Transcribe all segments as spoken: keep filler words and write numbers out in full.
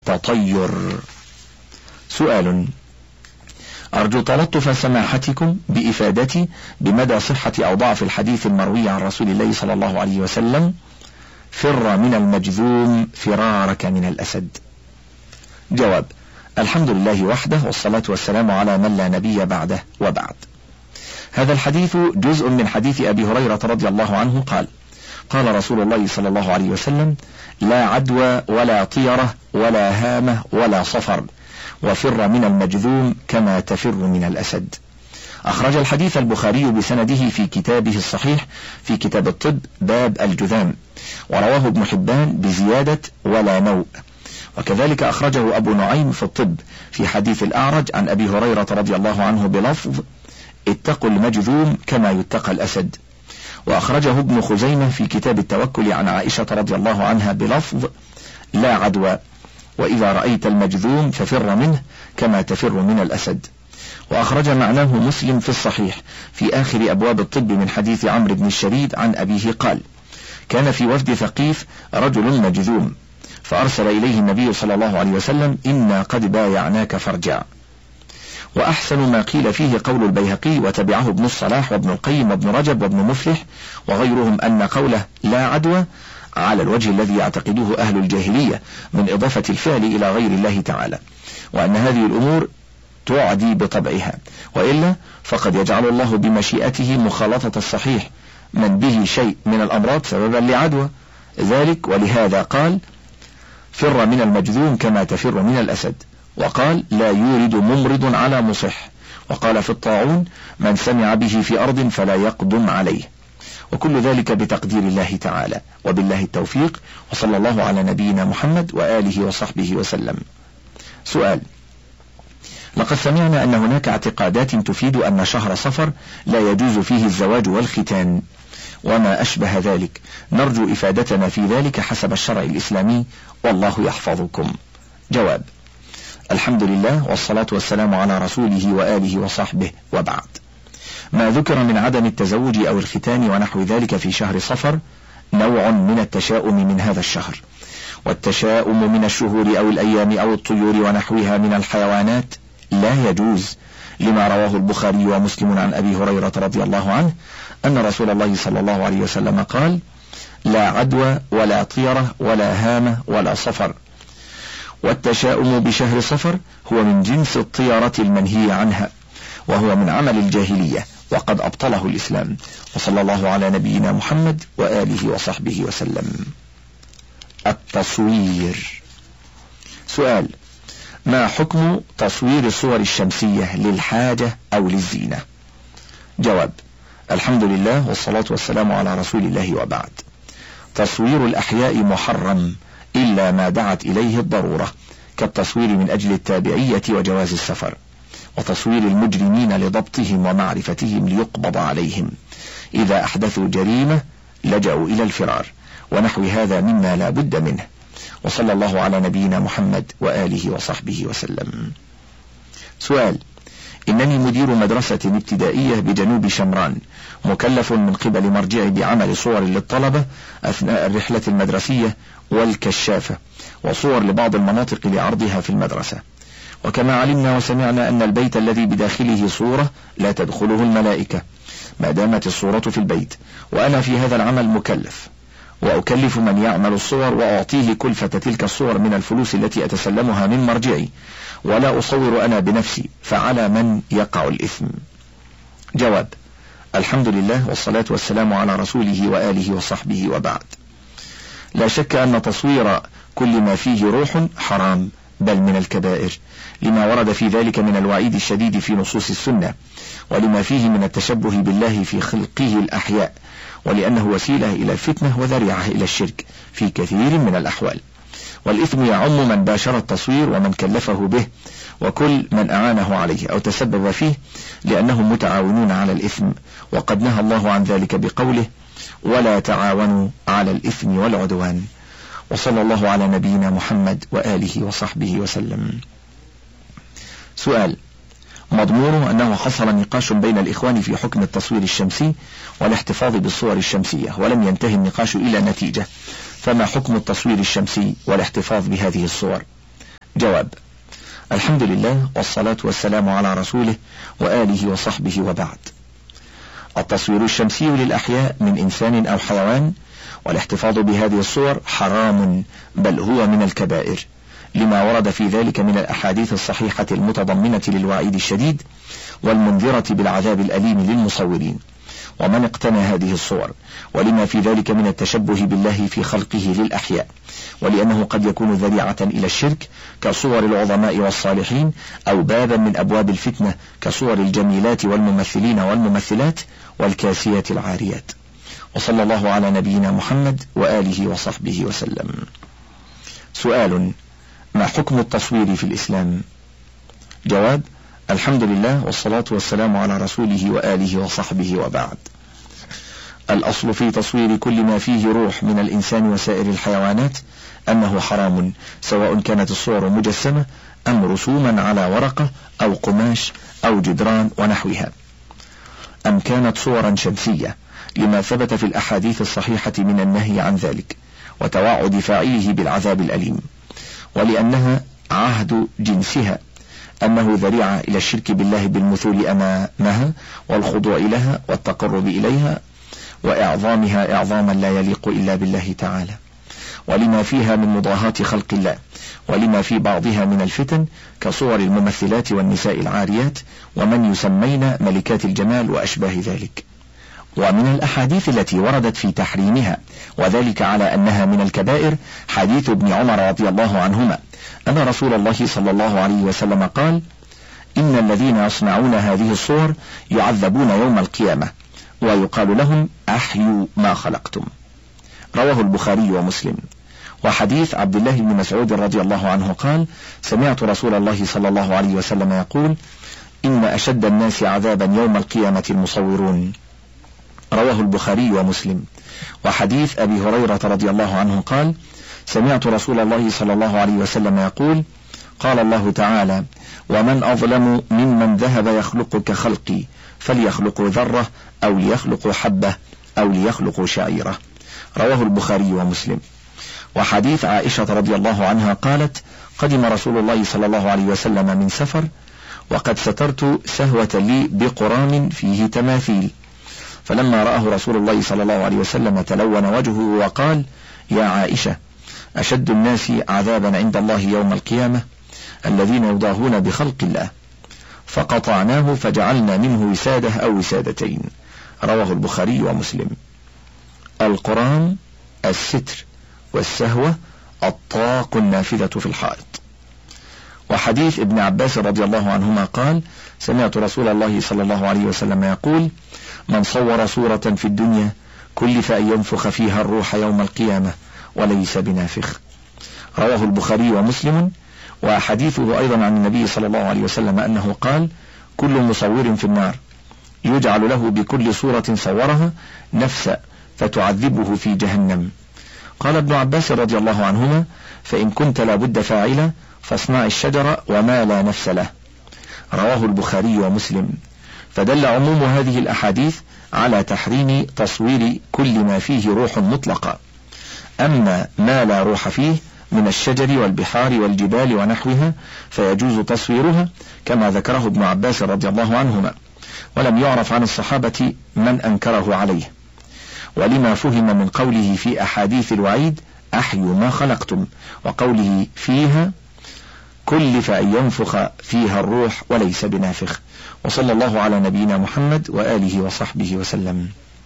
تطير. سؤال: أرجو تلطف سماحتكم بإفادتي بمدى صحة أو ضعف الحديث المروي عن رسول الله صلى الله عليه وسلم: فر من المجذوم فرارك من الأسد. جواب: الحمد لله وحده، والصلاة والسلام على من لا نبي بعده، وبعد. هذا الحديث جزء من حديث أبي هريرة رضي الله عنه قال: قال رسول الله صلى الله عليه وسلم: لا عدوى ولا طيرة ولا هامة ولا صفر، وفر من المجذوم كما تفر من الأسد. أخرج الحديث البخاري بسنده في كتابه الصحيح في كتاب الطب باب الجذام، ورواه ابن حبان بزيادة ولا نوء، وكذلك أخرجه أبو نعيم في الطب في حديث الأعرج عن أبي هريرة رضي الله عنه بلفظ: اتقوا المجذوم كما يتقى الأسد. وأخرجه ابن خزيمة في كتاب التوكل عن عائشة رضي الله عنها بلفظ: لا عدوى، وإذا رأيت المجذوم ففر منه كما تفر من الأسد. وأخرج معناه مسلم في الصحيح في آخر أبواب الطب من حديث عمرو بن الشريد عن أبيه قال: كان في وفد ثقيف رجل مجذوم، فأرسل إليه النبي صلى الله عليه وسلم: إنا قد بايعناك فارجع. وأحسن ما قيل فيه قول البيهقي وتبعه ابن الصلاح وابن القيم وابن رجب وابن مفلح وغيرهم أن قوله لا عدوى على الوجه الذي يعتقده أهل الجاهلية من إضافة الفعل إلى غير الله تعالى، وأن هذه الأمور تعدي بطبعها، وإلا فقد يجعل الله بمشيئته مخالطة الصحيح من به شيء من الأمراض سببا لعدوى ذلك. ولهذا قال: فر من المجذوم كما تفر من الأسد. وقال: لا يورد ممرض على مصح. وقال في الطاعون: من سمع به في أرض فلا يقدم عليه. وكل ذلك بتقدير الله تعالى، وبالله التوفيق، وصلى الله على نبينا محمد وآله وصحبه وسلم. سؤال: لقد سمعنا أن هناك اعتقادات تفيد أن شهر صفر لا يجوز فيه الزواج والختان وما أشبه ذلك، نرجو إفادتنا في ذلك حسب الشرع الإسلامي، والله يحفظكم. جواب: الحمد لله، والصلاة والسلام على رسوله وآله وصحبه، وبعد. ما ذكر من عدم التزوج أو الختان ونحو ذلك في شهر صفر نوع من التشاؤم من هذا الشهر، والتشاؤم من الشهور أو الأيام أو الطيور ونحوها من الحيوانات لا يجوز، لما رواه البخاري ومسلم عن أبي هريرة رضي الله عنه أن رسول الله صلى الله عليه وسلم قال: لا عدوى ولا طيرة ولا هامة ولا صفر. والتشاؤم بشهر صفر هو من جنس الطيرة المنهي عنها، وهو من عمل الجاهلية وقد أبطله الإسلام. وصلى الله على نبينا محمد وآله وصحبه وسلم. التصوير. سؤال: ما حكم تصوير الصور الشمسية للحاجة أو للزينة؟ جواب: الحمد لله، والصلاة والسلام على رسول الله، وبعد. تصوير الأحياء محرم إلا ما دعت إليه الضرورة، كالتصوير من أجل التابعية وجواز السفر، وتصوير المجرمين لضبطهم ومعرفتهم ليقبض عليهم، إذا أحدثوا جريمة لجأوا إلى الفرار، ونحو هذا مما لا بد منه. وصلى الله على نبينا محمد وآله وصحبه وسلم. سؤال: إنني مدير مدرسة ابتدائية بجنوب شمران، مكلف من قبل مرجعي بعمل صور للطلبة أثناء الرحلة المدرسية والكشافة، وصور لبعض المناطق لعرضها في المدرسة. وكما علمنا وسمعنا أن البيت الذي بداخله صورة لا تدخله الملائكة ما دامت الصورة في البيت، وأنا في هذا العمل مكلف، وأكلف من يعمل الصور وأعطيه كلفة تلك الصور من الفلوس التي أتسلمها من مرجعي، ولا أصور أنا بنفسي، فعلى من يقع الإثم؟ جواب: الحمد لله، والصلاة والسلام على رسوله وآله وصحبه، وبعد. لا شك أن تصوير كل ما فيه روح حرام، بل من الكبائر، لما ورد في ذلك من الوعيد الشديد في نصوص السنة، ولما فيه من التشبه بالله في خلقه الأحياء، ولأنه وسيلة إلى الفتنة وذريعة إلى الشرك في كثير من الأحوال. والإثم يعم من باشر التصوير ومن كلفه به، وكل من أعانه عليه أو تسبب فيه، لأنهم متعاونون على الإثم، وقد نهى الله عن ذلك بقوله: ولا تعاونوا على الإثم والعدوان. وصلى الله على نبينا محمد وآله وصحبه وسلم. سؤال: مضمونه أنه حصل نقاش بين الإخوان في حكم التصوير الشمسي والاحتفاظ بالصور الشمسية، ولم ينتهي النقاش إلى نتيجة، فما حكم التصوير الشمسي والاحتفاظ بهذه الصور؟ جواب: الحمد لله والصلاة والسلام على رسوله وآله وصحبه وبعد. التصوير الشمسي للأحياء من إنسان أو حيوان والاحتفاظ بهذه الصور حرام، بل هو من الكبائر، لما ورد في ذلك من الأحاديث الصحيحة المتضمنة للوعيد الشديد والمنذرة بالعذاب الأليم للمصورين ومن اقتنى هذه الصور، ولما في ذلك من التشبه بالله في خلقه للأحياء، ولأنه قد يكون ذريعة إلى الشرك كصور العظماء والصالحين، أو بابا من أبواب الفتنة كصور الجميلات والممثلين والممثلات والكاسيات العاريات. وصلى الله على نبينا محمد وآله وصحبه وسلم. سؤال: ما حكم التصوير في الإسلام؟ جواب: الحمد لله والصلاة والسلام على رسوله وآله وصحبه وبعد. الأصل في تصوير كل ما فيه روح من الإنسان وسائر الحيوانات أنه حرام، سواء كانت الصور مجسمة أم رسوما على ورقة أو قماش أو جدران ونحوها، أم كانت صورا شمسية، لما ثبت في الأحاديث الصحيحة من النهي عن ذلك وتوعد فاعله بالعذاب الأليم، ولأنها عهد جنسها أنه ذريعة إلى الشرك بالله بالمثول أمامها والخضوع لها والتقرب إليها وإعظامها إعظاما لا يليق إلا بالله تعالى، ولما فيها من مضاهاة خلق الله، ولما في بعضها من الفتن كصور الممثلات والنساء العاريات ومن يسمين ملكات الجمال وأشباه ذلك. ومن الأحاديث التي وردت في تحريمها وذلك على أنها من الكبائر حديث ابن عمر رضي الله عنهما أن رسول الله صلى الله عليه وسلم قال: إن الذين يصنعون هذه الصور يعذبون يوم القيامة ويقال لهم أحيوا ما خلقتم. رواه البخاري ومسلم. وحديث عبد الله بن مسعود رضي الله عنه قال: سمعت رسول الله صلى الله عليه وسلم يقول: إن أشد الناس عذابا يوم القيامة المصورون. رواه البخاري ومسلم. وحديث أبي هريرة رضي الله عنه قال: سمعت رسول الله صلى الله عليه وسلم يقول: قال الله تعالى: ومن أظلم ممن ذهب يخلق كخلقي فليخلقوا ذرة أو ليخلقوا حبة أو ليخلقوا شعيرة. رواه البخاري ومسلم. وحديث عائشة رضي الله عنها قالت: قدم رسول الله صلى الله عليه وسلم من سفر وقد سترت سهوة لي بقرام فيه تماثيل، فلما رآه رسول الله صلى الله عليه وسلم تلون وجهه وقال: يا عائشة، أشد الناس عذابا عند الله يوم القيامة الذين يضاهون بخلق الله، فقطعناه فجعلنا منه وسادة أو وسادتين. رواه البخاري ومسلم. القرآن الستر، والسهوة الطاق النافذة في الحائط. وحديث ابن عباس رضي الله عنهما قال: سمعت رسول الله صلى الله عليه وسلم يقول: من صور صورة في الدنيا كلف أن ينفخ فيها الروح يوم القيامة وليس بنافخ. رواه البخاري ومسلم. وحديثه أيضا عن النبي صلى الله عليه وسلم أنه قال: كل مصور في النار يجعل له بكل صورة صورها نفسا فتعذبه في جهنم. قال ابن عباس رضي الله عنهما: فإن كنت لابد فاعلا فاصنع الشجر وما لا نفس له. رواه البخاري ومسلم. فدل عموم هذه الأحاديث على تحريم تصوير كل ما فيه روح مطلقة، أما ما لا روح فيه من الشجر والبحار والجبال ونحوها فيجوز تصويرها كما ذكره ابن عباس رضي الله عنهما، ولم يعرف عن الصحابة من أنكره عليه، ولما فهم من قوله في أحاديث الوعيد: أحيوا ما خلقتم، وقوله فيها: كلف أن ينفخ فيها الروح وليس بنافخ. وصلى الله على نبينا محمد وآله وصحبه وسلم.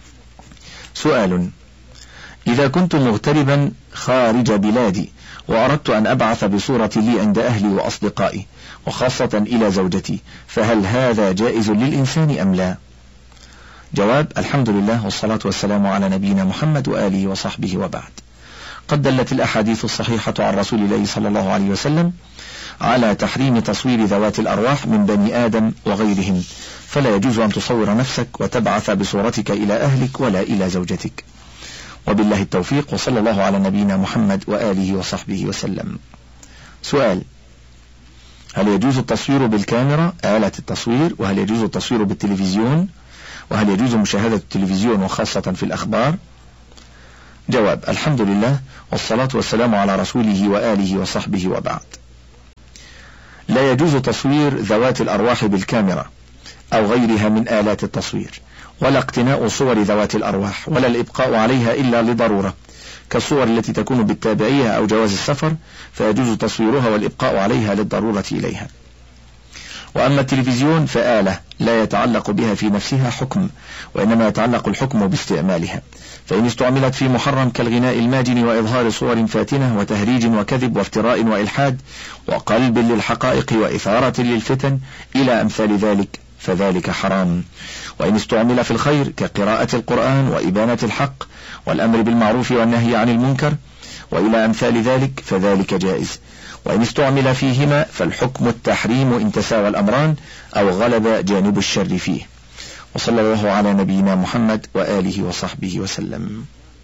سؤال: إذا كنت مغتربا خارج بلادي وأردت أن أبعث بصورة لي عند أهلي وأصدقائي وخاصة إلى زوجتي، فهل هذا جائز للإنسان أم لا؟ جواب: الحمد لله والصلاة والسلام على نبينا محمد وآله وصحبه وبعد. قد دلت الأحاديث الصحيحة عن رسول الله صلى الله عليه وسلم على تحريم تصوير ذوات الأرواح من بني آدم وغيرهم، فلا يجوز أن تصور نفسك وتبعث بصورتك إلى أهلك ولا إلى زوجتك. وبالله التوفيق، وصلى الله على نبينا محمد وآله وصحبه وسلم. سؤال: هل يجوز التصوير بالكاميرا آلة التصوير؟ وهل يجوز التصوير بالتلفزيون؟ وهل يجوز مشاهدة التلفزيون وخاصة في الأخبار؟ جواب: الحمد لله والصلاة والسلام على رسوله وآله وصحبه وبعد. يجوز تصوير ذوات الأرواح بالكاميرا أو غيرها من آلات التصوير، ولا اقتناء صور ذوات الأرواح ولا الإبقاء عليها إلا لضرورة، كالصور التي تكون بالتابعية أو جواز السفر، فيجوز تصويرها والإبقاء عليها للضرورة إليها. وأما التلفزيون فآلة لا يتعلق بها في نفسها حكم، وإنما يتعلق الحكم باستعمالها، فإن استعملت في محرم كالغناء الماجن وإظهار صور فاتنة وتهريج وكذب وافتراء وإلحاد وقلب للحقائق وإثارة للفتن إلى أمثال ذلك فذلك حرام. وإن استعمل في الخير كقراءة القرآن وإبانة الحق والأمر بالمعروف والنهي عن المنكر وإلى أمثال ذلك فذلك جائز. وإن استعمل فيهما فالحكم التحريم إن تساوى الأمران أو غلب جانب الشر فيه. وصلى الله على نبينا محمد وآله وصحبه وسلم.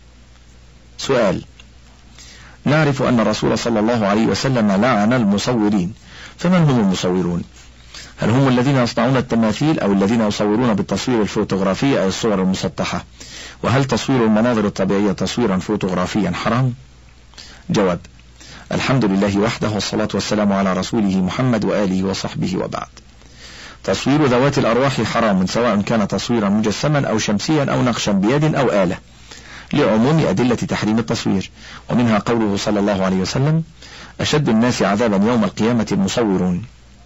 سؤال: نعرف أن الرسول صلى الله عليه وسلم لعن المصورين، فمن هم المصورون؟ هل هم الذين يصنعون التماثيل أو الذين يصورون بالتصوير الفوتوغرافي أو الصور المسطحة؟ وهل تصوير المناظر الطبيعية تصويرا فوتوغرافيا حرام؟ جواب: الحمد لله وحده والصلاة والسلام على رسوله محمد وآله وصحبه وبعد. تصوير ذوات الأرواح حرام سواء كان تصويرا مجسما أو شمسيا أو نقشا بيد أو آلة، لعموم أدلة تحريم التصوير، ومنها قوله صلى الله عليه وسلم: أشد الناس عذابا يوم القيامة المصورون،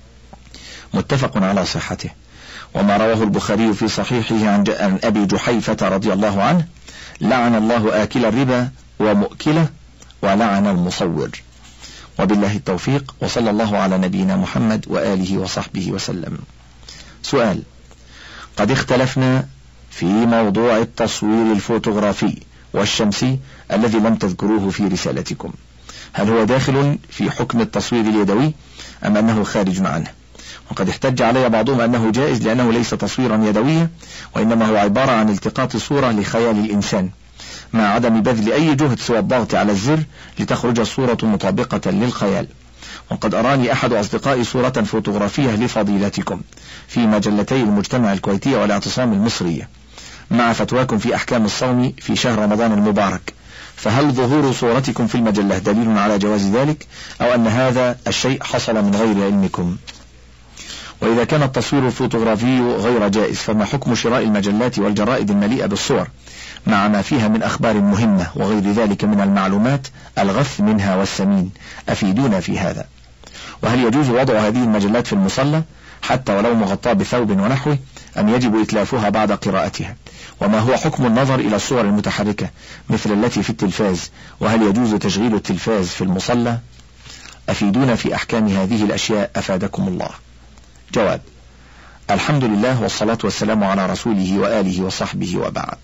متفق على صحته. وما رواه البخاري في صحيحه عن أبي جحيفة رضي الله عنه: لعن الله آكل الربا ومؤكله ولعن المصور. وبالله التوفيق، وصلى الله على نبينا محمد وآله وصحبه وسلم. سؤال: قد اختلفنا في موضوع التصوير الفوتوغرافي والشمسي الذي لم تذكروه في رسالتكم، هل هو داخل في حكم التصوير اليدوي أم أنه خارج عنه؟ وقد احتج علي بعضهم أنه جائز لأنه ليس تصويرا يدويا، وإنما هو عبارة عن التقاط صورة لخيال الإنسان مع عدم بذل أي جهد سوى الضغط على الزر لتخرج الصورة مطابقة للخيال. وقد أراني أحد أصدقائي صورة فوتوغرافية لفضيلتكم في مجلتي المجتمع الكويتية والاعتصام المصرية مع فتواكم في أحكام الصوم في شهر رمضان المبارك، فهل ظهور صورتكم في المجلة دليل على جواز ذلك أو أن هذا الشيء حصل من غير علمكم؟ وإذا كان التصوير الفوتوغرافي غير جائز فما حكم شراء المجلات والجرائد المليئة بالصور مع ما فيها من أخبار مهمة وغير ذلك من المعلومات الغث منها والسمين؟ أفيدونا في هذا. وهل يجوز وضع هذه المجلات في المصلى حتى ولو مغطاة بثوب ونحوه أم يجب إتلافها بعد قراءتها؟ وما هو حكم النظر إلى الصور المتحركة مثل التي في التلفاز، وهل يجوز تشغيل التلفاز في المصلى؟ أفيدونا في أحكام هذه الأشياء أفادكم الله. جواب: الحمد لله والصلاة والسلام على رسوله وآله وصحبه وبعد.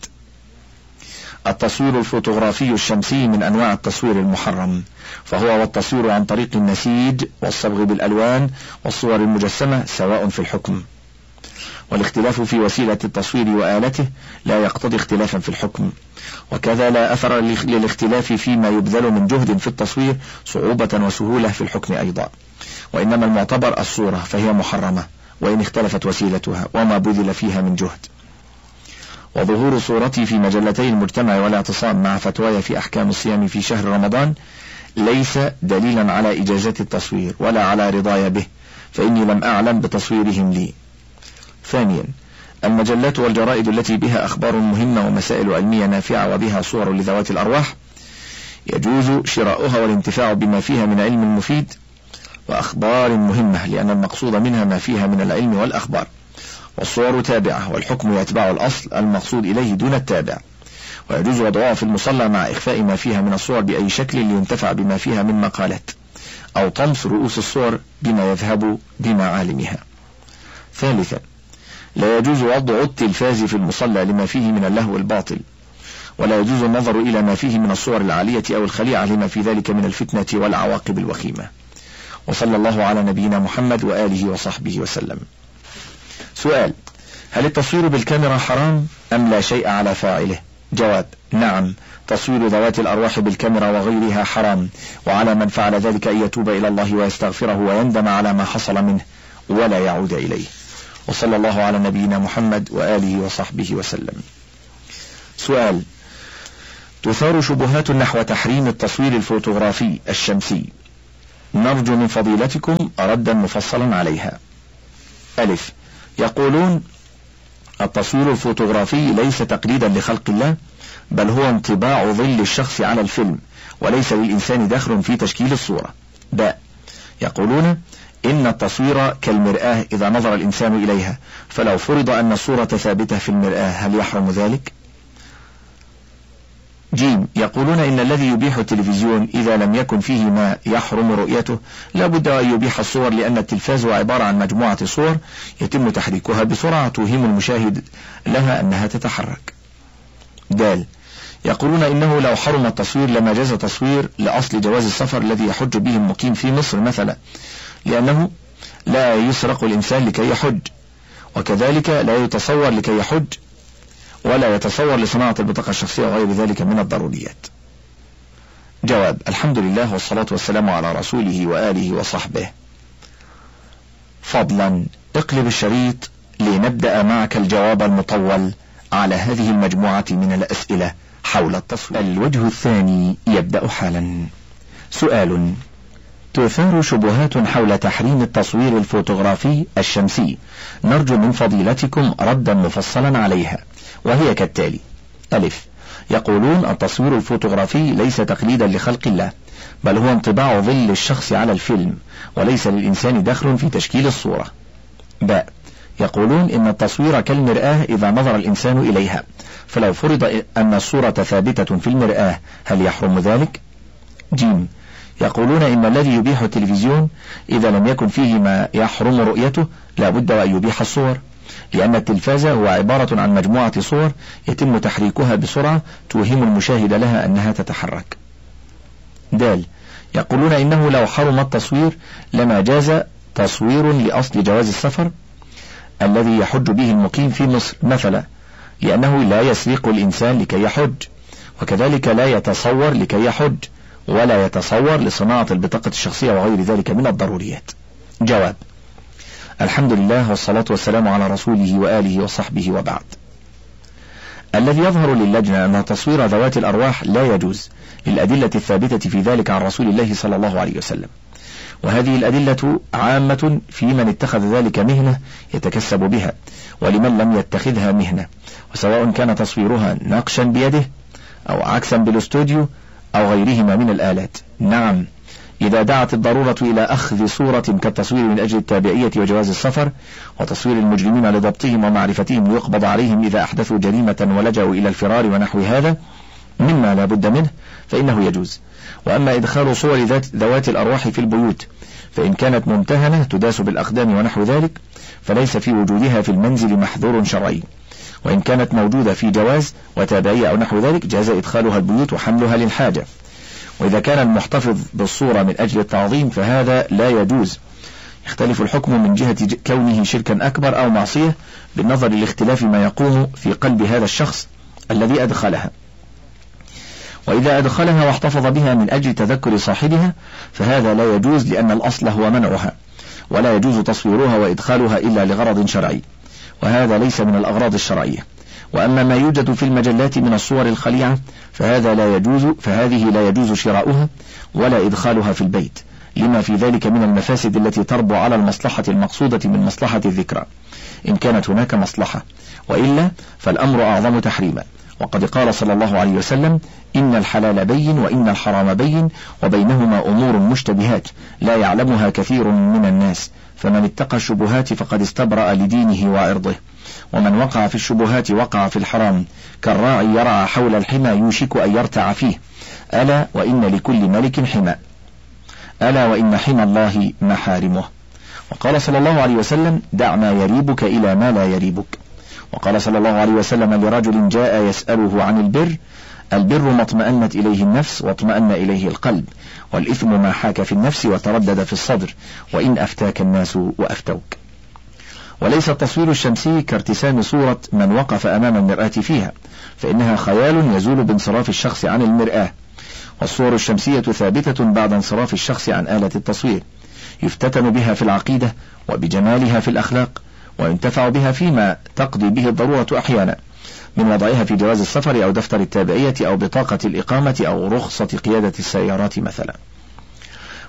التصوير الفوتوغرافي الشمسي من أنواع التصوير المحرم، فهو والتصوير عن طريق النسيج والصبغ بالألوان والصور المجسمة سواء في الحكم، والاختلاف في وسيلة التصوير وآلته لا يقتضي اختلافا في الحكم، وكذا لا أثر للاختلاف فيما يبذل من جهد في التصوير صعوبة وسهولة في الحكم أيضا، وإنما المعتبر الصورة فهي محرمة وإن اختلفت وسيلتها وما بذل فيها من جهد. وظهور صورتي في مجلتي المجتمع والاعتصام مع فتواي في أحكام الصيام في شهر رمضان ليس دليلا على إجازة التصوير ولا على رضاي به، فإني لم أعلم بتصويرهم لي. ثانيا: المجلات والجرائد التي بها أخبار مهمة ومسائل علمية نافعة وبها صور لذوات الأرواح يجوز شراؤها والانتفاع بما فيها من علم مفيد وأخبار مهمة، لأن المقصود منها ما فيها من العلم والأخبار، والصور تابعة والحكم يتبع الأصل المقصود إليه دون التابع. ويجوز وضعها في المصلى مع إخفاء ما فيها من الصور بأي شكل لينتفع بما فيها من مقالات، أو طمس رؤوس الصور بما يذهب بمعالمها. ثالثا: لا يجوز وضع التلفاز في المصلى لما فيه من اللهو الباطل، ولا يجوز النظر إلى ما فيه من الصور العالية أو الخليعة لما في ذلك من الفتنة والعواقب الوخيمة. وصلى الله على نبينا محمد وآله وصحبه وسلم. سؤال: هل التصوير بالكاميرا حرام أم لا شيء على فاعله؟ جواب: نعم، تصوير ذوات الأرواح بالكاميرا وغيرها حرام، وعلى من فعل ذلك أن يتوب إلى الله ويستغفره ويندم على ما حصل منه ولا يعود إليه. وصلى الله على نبينا محمد وآله وصحبه وسلم. سؤال: تثار شبهات نحو تحريم التصوير الفوتوغرافي الشمسي، نرجو من فضيلتكم ردا مفصلا عليها. ألف. يقولون التصوير الفوتوغرافي ليس تقليدا لخلق الله، بل هو انطباع ظل الشخص على الفيلم، وليس للإنسان دخل في تشكيل الصورة. باء. يقولون إن التصوير كالمرآة إذا نظر الإنسان إليها، فلو فرض أن الصورة ثابتة في المرآة هل يحرم ذلك؟ جيم. يقولون إن الذي يبيح التلفزيون إذا لم يكن فيه ما يحرم رؤيته لا بد أن يبيح الصور، لأن التلفاز هو عبارة عن مجموعة صور يتم تحريكها بسرعة توهم المشاهد لها أنها تتحرك. دال. يقولون إنه لو حرم التصوير لما جاز تصوير لأصل جواز السفر الذي يحج به المقيم في مصر مثلا، لأنه لا يسرق الإنسان لكي يحج، وكذلك لا يتصور لكي يحج، ولا يتصور لصناعة البطاقة الشخصية وغير ذلك من الضروريات. جواب. الحمد لله والصلاة والسلام على رسوله وآله وصحبه. فضلا اقلب الشريط لنبدأ معك الجواب المطول على هذه المجموعة من الأسئلة حول التصوير. الوجه الثاني يبدأ حالا. سؤال: تثار شبهات حول تحريم التصوير الفوتوغرافي الشمسي، نرجو من فضيلتكم ردا مفصلا عليها، وهي كالتالي: ألف. يقولون التصوير الفوتوغرافي ليس تقليدا لخلق الله، بل هو انطباع ظل الشخص على الفيلم، وليس للإنسان دخل في تشكيل الصورة. باء. يقولون إن التصوير كالمرآة إذا نظر الإنسان إليها، فلو فرض أن الصورة ثابتة في المرآة هل يحرم ذلك؟ جيم. يقولون إن الذي يبيح التلفزيون إذا لم يكن فيه ما يحرم رؤيته لا بد أن يبيح الصور، لأن التلفاز هو عبارة عن مجموعة صور يتم تحريكها بسرعة توهم المشاهد لها أنها تتحرك. دال. يقولون إنه لو حرم التصوير لما جاز تصوير لأصل جواز السفر الذي يحج به المقيم في مصر مثلا، لأنه لا يسرق الإنسان لكي يحج، وكذلك لا يتصور لكي يحج، ولا يتصور لصناعة البطاقة الشخصية وغير ذلك من الضروريات. جواب. الحمد لله والصلاة والسلام على رسوله وآله وصحبه، وبعد. الذي يظهر للجنة أن تصوير ذوات الأرواح لا يجوز للأدلة الثابتة في ذلك عن رسول الله صلى الله عليه وسلم، وهذه الأدلة عامة في من اتخذ ذلك مهنة يتكسب بها، ولمن لم يتخذها مهنة، وسواء كان تصويرها نقشا بيده أو عكسا بالاستوديو أو غيرهما من الآلات. نعم، إذا دعت الضرورة إلى أخذ صورة كالتصوير من أجل التابعية وجواز السفر، وتصوير المجرمين لضبطهم ومعرفتهم ليقبض عليهم إذا أحدثوا جريمة ولجأوا إلى الفرار ونحو هذا مما لا بد منه، فإنه يجوز. وأما إدخال صور ذات ذوات الأرواح في البيوت، فإن كانت ممتهنة تداس بالأقدام ونحو ذلك، فليس في وجودها في المنزل محذور شرعي، وإن كانت موجودة في جواز وتابعية أو نحو ذلك جاز إدخالها البيوت وحملها للحاجة. وإذا كان المحتفظ بالصورة من أجل التعظيم فهذا لا يجوز. يختلف الحكم من جهة كونه شركا أكبر أو معصية بالنظر لاختلاف ما يقوم في قلب هذا الشخص الذي أدخلها. وإذا أدخلها واحتفظ بها من أجل تذكر صاحبها فهذا لا يجوز، لأن الأصل هو منعها، ولا يجوز تصويرها وإدخالها إلا لغرض شرعي، وهذا ليس من الأغراض الشرعية. وأما ما يوجد في المجلات من الصور الخليعة فهذا لا يجوز، فهذه لا يجوز شراؤها ولا إدخالها في البيت، لما في ذلك من المفاسد التي تربو على المصلحة المقصودة من مصلحة الذكرى، إن كانت هناك مصلحة، وإلا فالأمر أعظم تحريما. وقد قال صلى الله عليه وسلم: إن الحلال بين وإن الحرام بين وبينهما أمور مشتبهات لا يعلمها كثير من الناس، فمن اتقى الشبهات فقد استبرأ لدينه وعرضه، ومن وقع في الشبهات وقع في الحرام، كالراعي يرعى حول الحمى يوشك أن يرتع فيه، ألا وإن لكل ملك حمى، ألا وإن حمى الله محارمه. وقال صلى الله عليه وسلم: دع ما يريبك إلى ما لا يريبك. وقال صلى الله عليه وسلم لرجل جاء يسأله عن البر: البر ما اطمأنت إليه النفس واطمأن إليه القلب، والإثم ما حاك في النفس وتردد في الصدر، وإن أفتاك الناس وأفتوك. وليس التصوير الشمسي كارتسام صورة من وقف أمام المرآة فيها، فإنها خيال يزول بانصراف الشخص عن المرآة، والصور الشمسية ثابتة بعد انصراف الشخص عن آلة التصوير، يفتتن بها في العقيدة وبجمالها في الأخلاق، وينتفع بها فيما تقضي به الضرورة أحيانا، من وضعها في جواز السفر أو دفتر التابعية أو بطاقة الإقامة أو رخصة قيادة السيارات مثلا.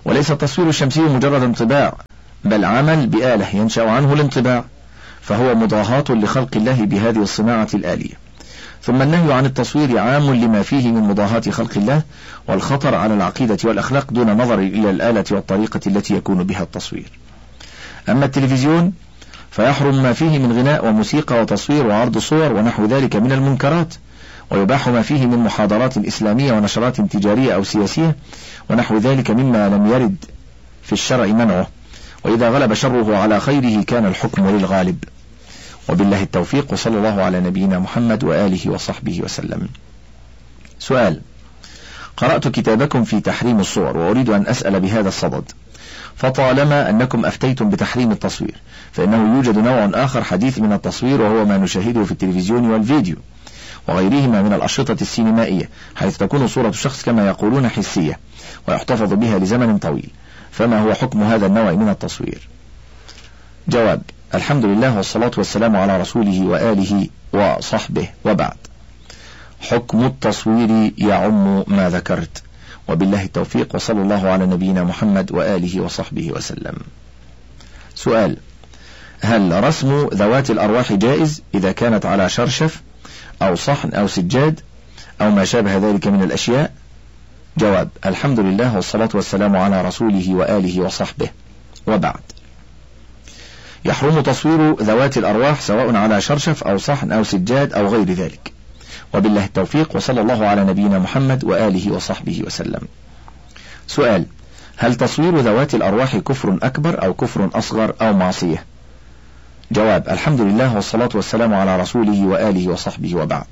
وليس التصوير الشمسي مجرد انطباع، بل عمل بآلة ينشأ عنه الانطباع، فهو مضاهاة لخلق الله بهذه الصناعة الآلية. ثم النهي عن التصوير عام لما فيه من مضاهاة خلق الله والخطر على العقيدة والأخلاق دون نظر إلى الآلة والطريقة التي يكون بها التصوير. أما التلفزيون فيحرم ما فيه من غناء وموسيقى وتصوير وعرض صور ونحو ذلك من المنكرات، ويباح ما فيه من محاضرات إسلامية ونشرات تجارية أو سياسية ونحو ذلك مما لم يرد في الشرع منعه، وإذا غلب شره على خيره كان الحكم للغالب. وبالله التوفيق، وصلى الله على نبينا محمد وآله وصحبه وسلم. سؤال: قرأت كتابكم في تحريم الصور وأريد أن أسأل بهذا الصدد، فطالما أنكم أفتيتم بتحريم التصوير فإنه يوجد نوع آخر حديث من التصوير، وهو ما نشاهده في التلفزيون والفيديو وغيرهما من الأشرطة السينمائية، حيث تكون صورة الشخص كما يقولون حسية ويحتفظ بها لزمن طويل، فما هو حكم هذا النوع من التصوير؟ جواب: الحمد لله والصلاة والسلام على رسوله وآله وصحبه، وبعد. حكم التصوير يعم ما ذكرت، وبالله التوفيق، وصلى الله على نبينا محمد وآله وصحبه وسلم. سؤال: هل رسم ذوات الأرواح جائز إذا كانت على شرشف أو صحن أو سجاد أو ما شابه ذلك من الأشياء؟ جواب: الحمد لله والصلاة والسلام على رسوله وآله وصحبه، وبعد. يحرم تصوير ذوات الأرواح سواء على شرشف أو صحن أو سجاد أو غير ذلك، وبالله التوفيق، وصلى الله على نبينا محمد وآله وصحبه وسلم. سؤال: هل تصوير ذوات الأرواح كفر أكبر أو كفر أصغر أو معصية؟ جواب: الحمد لله والصلاة والسلام على رسوله وآله وصحبه، وبعد.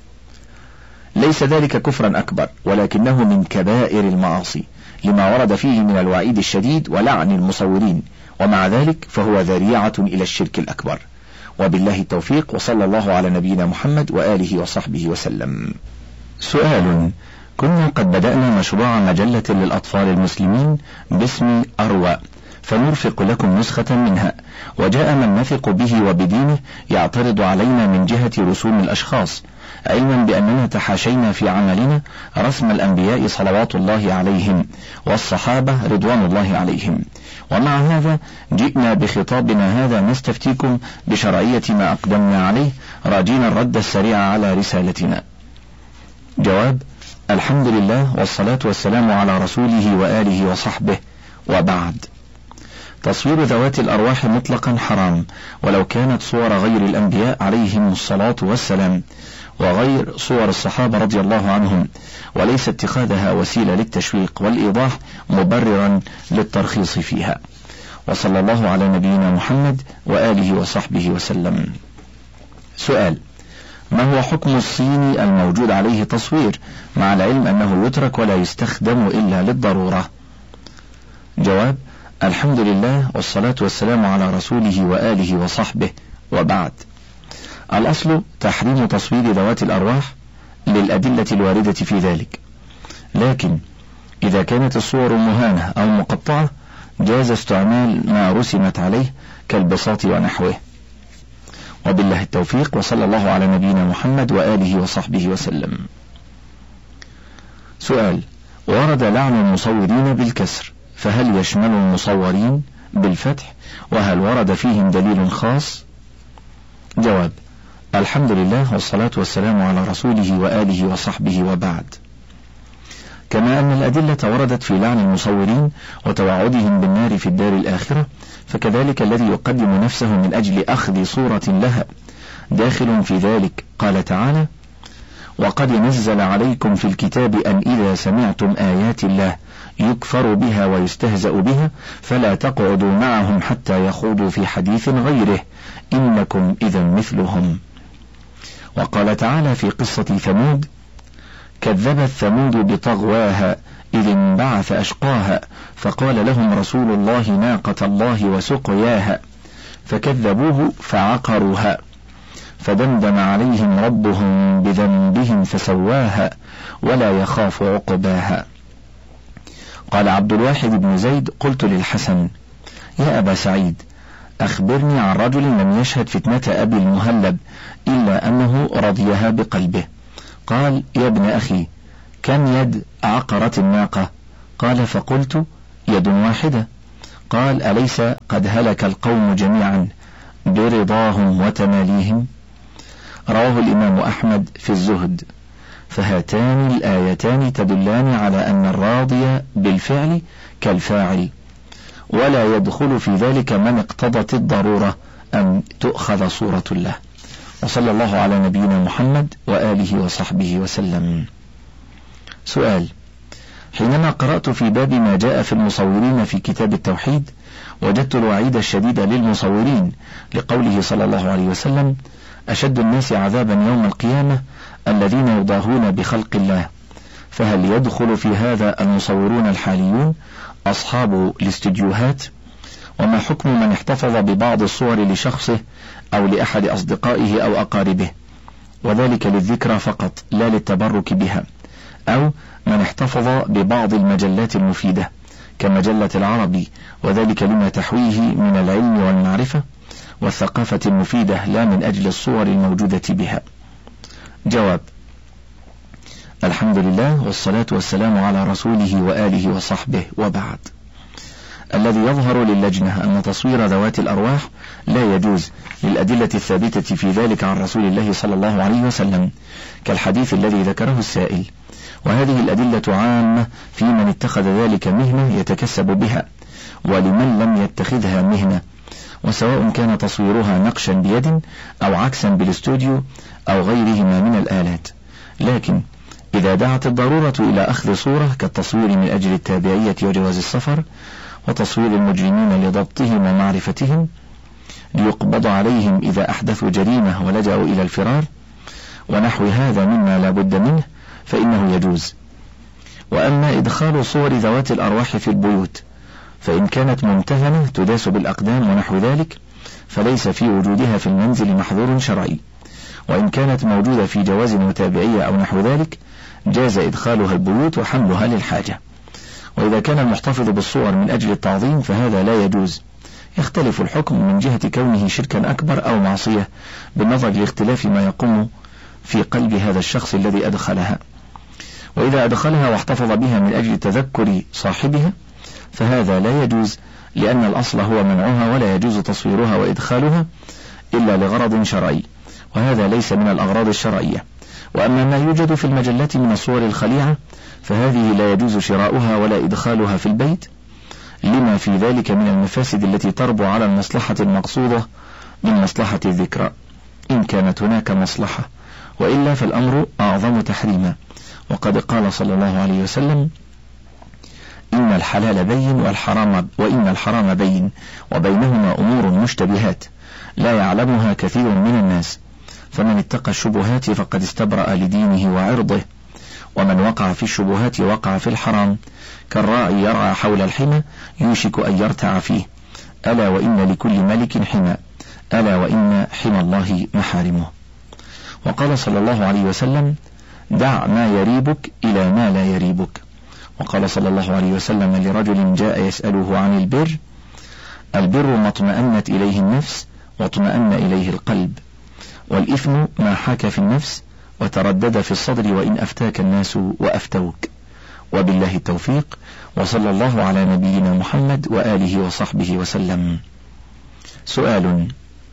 ليس ذلك كفرا أكبر، ولكنه من كبائر المعاصي لما ورد فيه من الوعيد الشديد ولعن المصورين، ومع ذلك فهو ذريعة إلى الشرك الأكبر، وبالله التوفيق، وصلى الله على نبينا محمد وآله وصحبه وسلم. سؤال: كنا قد بدأنا مشروع مجلة للأطفال المسلمين باسم أروى، فنرفق لكم نسخة منها، وجاء من نثق به وبدينه يعترض علينا من جهة رسوم الأشخاص، علما بأننا تحاشينا في عملنا رسم الأنبياء صلوات الله عليهم والصحابة رضوان الله عليهم، ومع هذا جئنا بخطابنا هذا نستفتيكم بشرعية ما أقدمنا عليه، راجين الرد السريع على رسالتنا. جواب: الحمد لله والصلاة والسلام على رسوله وآله وصحبه، وبعد. تصوير ذوات الأرواح مطلقا حرام، ولو كانت صور غير الأنبياء عليهم الصلاة والسلام وغير صور الصحابة رضي الله عنهم، وليس اتخاذها وسيلة للتشويق والإيضاح مبررا للترخيص فيها. وصلى الله على نبينا محمد وآله وصحبه وسلم. سؤال: ما هو حكم الصيني الموجود عليه تصوير مع العلم أنه يترك ولا يستخدم إلا للضرورة؟ جواب: الحمد لله والصلاة والسلام على رسوله وآله وصحبه، وبعد. الأصل تحريم تصوير ذوات الأرواح للأدلة الواردة في ذلك، لكن إذا كانت الصور مهانة أو مقطعة جاز استعمال ما رسمت عليه كالبساط ونحوه، وبالله التوفيق، وصلى الله على نبينا محمد وآله وصحبه وسلم. سؤال: ورد لعن المصورين بالكسر، فهل يشمل المصورين بالفتح؟ وهل ورد فيهم دليل خاص؟ جواب: الحمد لله والصلاة والسلام على رسوله وآله وصحبه، وبعد. كما أن الأدلة وردت في لعن المصورين وتوعدهم بالنار في الدار الآخرة، فكذلك الذي يقدم نفسه من أجل أخذ صورة لها داخل في ذلك. قال تعالى: وقد نزل عليكم في الكتاب أن إذا سمعتم آيات الله يكفر بها ويستهزأ بها فلا تقعدوا معهم حتى يخوضوا في حديث غيره إنكم إذا مثلهم. وقال تعالى في قصة ثمود: كذبت ثمود بطغواها إذ انبعث أشقاها فقال لهم رسول الله ناقة الله وسقياها فكذبوه فعقروها فدمدم عليهم ربهم بذنبهم فسواها ولا يخاف عقباها. قال عبد الواحد بن زيد: قلت للحسن: يا أبا سعيد، أخبرني عن رجل لم يشهد فتنة أبي المهلب إلا أنه رضيها بقلبه. قال: يا ابن أخي، كم يد عقرت الناقة؟ قال: فقلت: يد واحدة. قال: أليس قد هلك القوم جميعا برضاهم وتماليهم؟ رواه الإمام أحمد في الزهد. فهاتان الآيتان تدلان على أن الراضي بالفعل كالفاعل، ولا يدخل في ذلك من اقتضت الضرورة أن تؤخذ صورة له. وصلى الله على نبينا محمد وآله وصحبه وسلم. سؤال: حينما قرأت في باب ما جاء في المصورين في كتاب التوحيد وجدت الوعيد الشديد للمصورين لقوله صلى الله عليه وسلم: أشد الناس عذابا يوم القيامة الذين يضاهون بخلق الله، فهل يدخل في هذا المصورون الحاليون أصحاب الاستديوهات؟ وما حكم من احتفظ ببعض الصور لشخصه أو لأحد أصدقائه أو أقاربه، وذلك للذكرى فقط لا للتبرك بها، أو من احتفظ ببعض المجلات المفيدة كمجلة العربي، وذلك لما تحويه من العلم والمعرفة والثقافة المفيدة لا من أجل الصور الموجودة بها؟ جواب: الحمد لله والصلاة والسلام على رسوله وآله وصحبه، وبعد. الذي يظهر للجنة أن تصوير ذوات الأرواح لا يجوز للأدلة الثابتة في ذلك عن رسول الله صلى الله عليه وسلم كالحديث الذي ذكره السائل، وهذه الأدلة عامة في من اتخذ ذلك مهنة يتكسب بها ولمن لم يتخذها مهنة، وسواء كان تصويرها نقشا بيد أو عكسا بالاستوديو أو غيرهما من الآلات. لكن إذا دعت الضرورة إلى أخذ صورة كالتصوير من أجل التابعية وجواز السفر، وتصوير المجرمين لضبطهم ومعرفتهم ليقبض عليهم إذا أحدثوا جريمة ولجأوا إلى الفرار، ونحو هذا مما لا بد منه، فإنه يجوز. وأما إدخال صور ذوات الأرواح في البيوت فإن كانت ممتهنة تداس بالأقدام ونحو ذلك فليس في وجودها في المنزل محظور شرعي، وإن كانت موجودة في جواز متابعية أو نحو ذلك جاز إدخالها البيوت وحملها للحاجة. وإذا كان المحتفظ بالصور من أجل التعظيم فهذا لا يجوز، يختلف الحكم من جهة كونه شركا أكبر أو معصية بالنظر لاختلاف ما يقوم في قلب هذا الشخص الذي أدخلها. وإذا أدخلها واحتفظ بها من أجل تذكر صاحبها فهذا لا يجوز، لأن الأصل هو منعها، ولا يجوز تصويرها وإدخالها إلا لغرض شرعي، وهذا ليس من الأغراض الشرعية. وأما ما يوجد في المجلات من الصور الخليعة فهذه لا يجوز شراؤها ولا إدخالها في البيت، لما في ذلك من المفاسد التي تربو على المصلحة المقصودة من مصلحة الذكرى إن كانت هناك مصلحة، وإلا فالأمر أعظم تحريما. وقد قال صلى الله عليه وسلم: إن الحلال بين والحرام وإن الحرام بين وبينهما أمور مشتبهات لا يعلمها كثير من الناس، فمن اتقى الشبهات فقد استبرأ لدينه وعرضه، ومن وقع في الشبهات وقع في الحرام، كالراعي يرعى حول الحمى يوشك أن يرتع فيه، ألا وإن لكل ملك حمى، ألا وإن حمى الله محارمه. وقال صلى الله عليه وسلم: دع ما يريبك إلى ما لا يريبك. وقال صلى الله عليه وسلم لرجل جاء يسأله عن البر: البر ما اطمأنت إليه النفس واطمأن إليه القلب، والإثم ما حاك في النفس وتردد في الصدر وإن أفتاك الناس وأفتوك. وبالله التوفيق، وصلى الله على نبينا محمد وآله وصحبه وسلم. سؤال: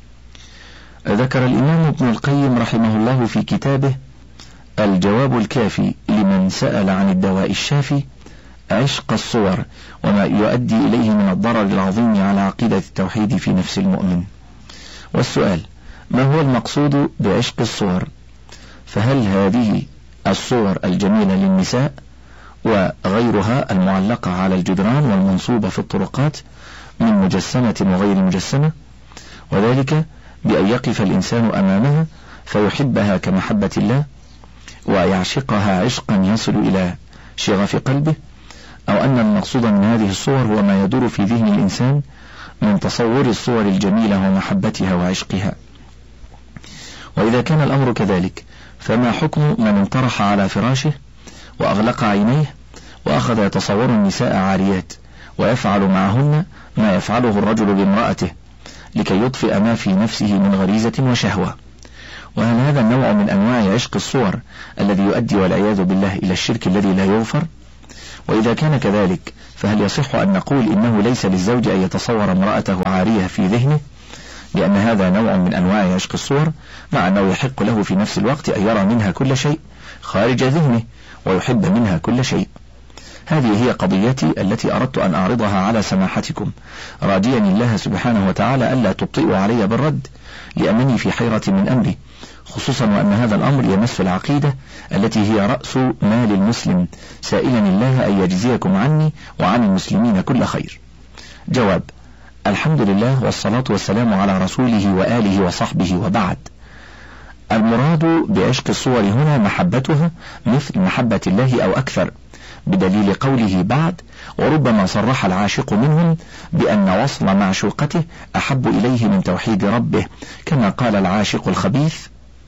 ذكر الإمام ابن القيم رحمه الله في كتابه الجواب الكافي لمن سأل عن الدواء الشافي عشق الصور وما يؤدي إليه من الضرر العظيم على عقيدة التوحيد في نفس المؤمن. والسؤال: ما هو المقصود بعشق الصور؟ فهل هذه الصور الجميلة للنساء وغيرها المعلقة على الجدران والمنصوبة في الطرقات من مجسمة وغير مجسمة، وذلك بأن يقف الإنسان أمامها فيحبها كمحبة الله ويعشقها عشقا يصل إلى شغف قلبه، أو أن المقصود من هذه الصور هو ما يدور في ذهن الإنسان من تصور الصور الجميلة ومحبتها وعشقها؟ وإذا كان الأمر كذلك فما حكم من انطرح على فراشه وأغلق عينيه وأخذ يتصور النساء عاريات ويفعل معهن ما يفعله الرجل بامرأته لكي يطفئ ما في نفسه من غريزة وشهوة؟ وهل هذا النوع من أنواع عشق الصور الذي يؤدي والعياذ بالله إلى الشرك الذي لا يغفر؟ وإذا كان كذلك فهل يصح أن نقول إنه ليس للزوج أن يتصور امرأته عارية في ذهنه، لأن هذا نوع من أنواع عشق الصور، مع أنه يحق له في نفس الوقت أن يرى منها كل شيء خارج ذهنه ويحب منها كل شيء؟ هذه هي قضيتي التي أردت أن أعرضها على سماحتكم، راجيا الله سبحانه وتعالى ألا تبطئوا علي بالرد، لأنني في حيرة من أمري، خصوصا وأن هذا الأمر يمس العقيدة التي هي رأس مال المسلم، سائلا الله أن يجزيكم عني وعن المسلمين كل خير. جواب: الحمد لله والصلاة والسلام على رسوله وآله وصحبه، وبعد. المراد بعشق الصور هنا محبتها مثل محبة الله أو أكثر، بدليل قوله بعد: وربما صرح العاشق منهم بأن وصل معشوقته أحب إليه من توحيد ربه، كما قال العاشق الخبيث: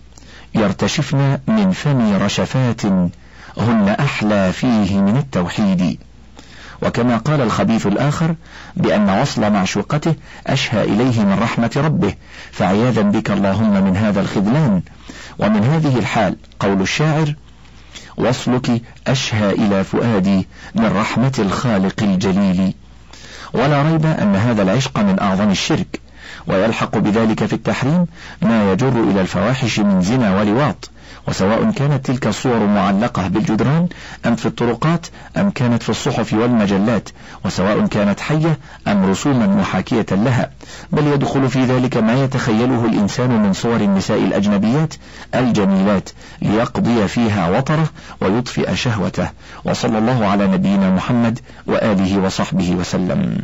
يرتشفن من فم رشفات هن أحلى فيه من التوحيد. وكما قال الخبيث الآخر بأن وصل معشوقته أشهى إليه من رحمة ربه، فعياذا بك اللهم من هذا الخذلان. ومن هذه الحال قول الشاعر: وصلك أشهى إلى فؤادي من رحمة الخالق الجليل. ولا ريب أن هذا العشق من أعظم الشرك، ويلحق بذلك في التحريم ما يجر إلى الفواحش من زنا ولواط، وسواء كانت تلك الصور معلقة بالجدران أم في الطرقات أم كانت في الصحف والمجلات، وسواء كانت حية أم رسوما محاكية لها، بل يدخل في ذلك ما يتخيله الإنسان من صور النساء الأجنبيات الجميلات ليقضي فيها وطره ويطفئ شهوته. وصلى الله على نبينا محمد وآله وصحبه وسلم.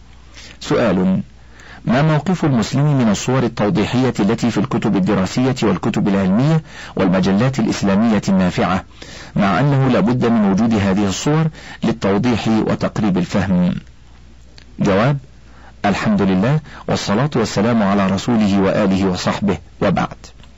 سؤال: ما موقف المسلم من الصور التوضيحية التي في الكتب الدراسية والكتب العلمية والمجلات الإسلامية النافعة، مع أنه لابد من وجود هذه الصور للتوضيح وتقريب الفهم؟ جواب: الحمد لله والصلاة والسلام على رسوله وآله وصحبه، وبعد.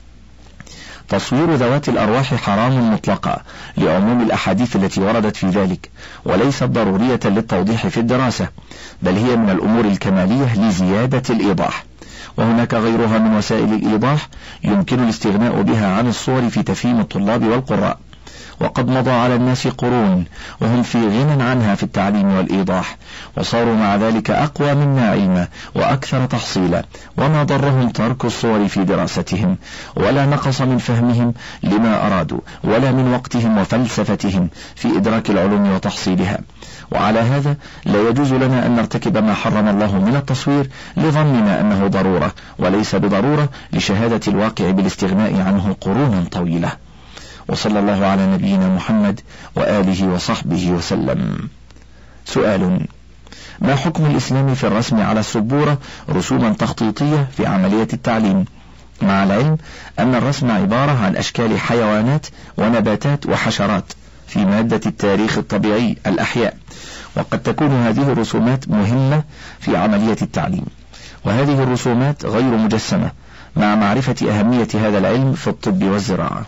تصوير ذوات الأرواح حرام مطلقا لعموم الأحاديث التي وردت في ذلك، وليست ضرورية للتوضيح في الدراسة، بل هي من الأمور الكمالية لزيادة الإيضاح، وهناك غيرها من وسائل الإيضاح يمكن الاستغناء بها عن الصور في تفهيم الطلاب والقراء، وقد مضى على الناس قرون وهم في غنى عنها في التعليم والإيضاح، وصاروا مع ذلك أقوى منا علما وأكثر تحصيلا، وما ضرهم ترك الصور في دراستهم، ولا نقص من فهمهم لما أرادوا، ولا من وقتهم وفلسفتهم في إدراك العلوم وتحصيلها. وعلى هذا لا يجوز لنا أن نرتكب ما حرم الله من التصوير لظننا أنه ضرورة، وليس بضرورة لشهادة الواقع بالاستغناء عنه قرونا طويلة. وصلى الله على نبينا محمد وآله وصحبه وسلم. سؤال: ما حكم الإسلام في الرسم على السبورة رسوما تخطيطية في عملية التعليم، مع العلم أن الرسم عبارة عن أشكال حيوانات ونباتات وحشرات في مادة التاريخ الطبيعي الأحياء، وقد تكون هذه الرسومات مهمة في عملية التعليم، وهذه الرسومات غير مجسمة، مع معرفة أهمية هذا العلم في الطب والزراعة؟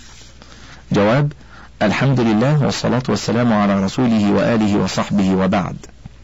جواب: الحمد لله والصلاة والسلام على رسوله وآله وصحبه، وبعد.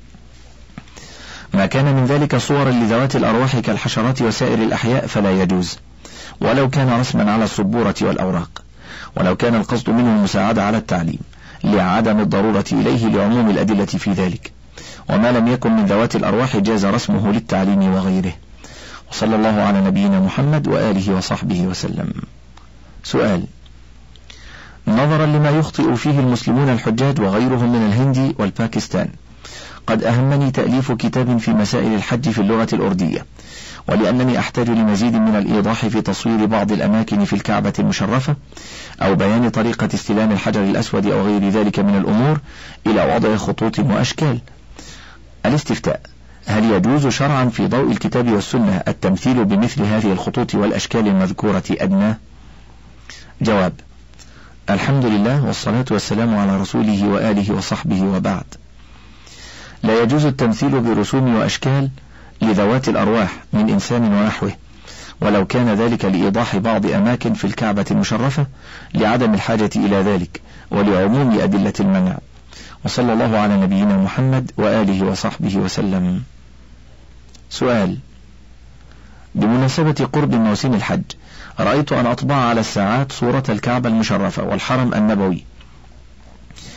ما كان من ذلك صورا لذوات الأرواح كالحشرات وسائر الأحياء فلا يجوز، ولو كان رسما على السبورة والأوراق، ولو كان القصد منه المساعدة على التعليم لعدم الضرورة إليه لعموم الأدلة في ذلك. وما لم يكن من ذوات الأرواح جاز رسمه للتعليم وغيره. وصلى الله على نبينا محمد وآله وصحبه وسلم. سؤال: نظرا لما يخطئ فيه المسلمون الحجاج وغيرهم من الهند والباكستان، قد أهمني تأليف كتاب في مسائل الحج في اللغة الأردية، ولأنني أحتاج لمزيد من الإيضاح في تصوير بعض الأماكن في الكعبة المشرفة، أو بيان طريقة استلام الحجر الأسود أو غير ذلك من الأمور، إلى وضع خطوط وأشكال. الاستفتاء: هل يجوز شرعا في ضوء الكتاب والسنة التمثيل بمثل هذه الخطوط والأشكال المذكورة أدناه؟ جواب: الحمد لله والصلاة والسلام على رسوله وآله وصحبه، وبعد. لا يجوز التمثيل برسوم وأشكال لذوات الأرواح من إنسان ونحوه، ولو كان ذلك لإيضاح بعض أماكن في الكعبة المشرفة لعدم الحاجة إلى ذلك ولعموم أدلة المنع. وصلى الله على نبينا محمد وآله وصحبه وسلم. سؤال: بمناسبة قرب موسم الحج، رأيت أن أطبع على الساعات صورة الكعبة المشرفة والحرم النبوي،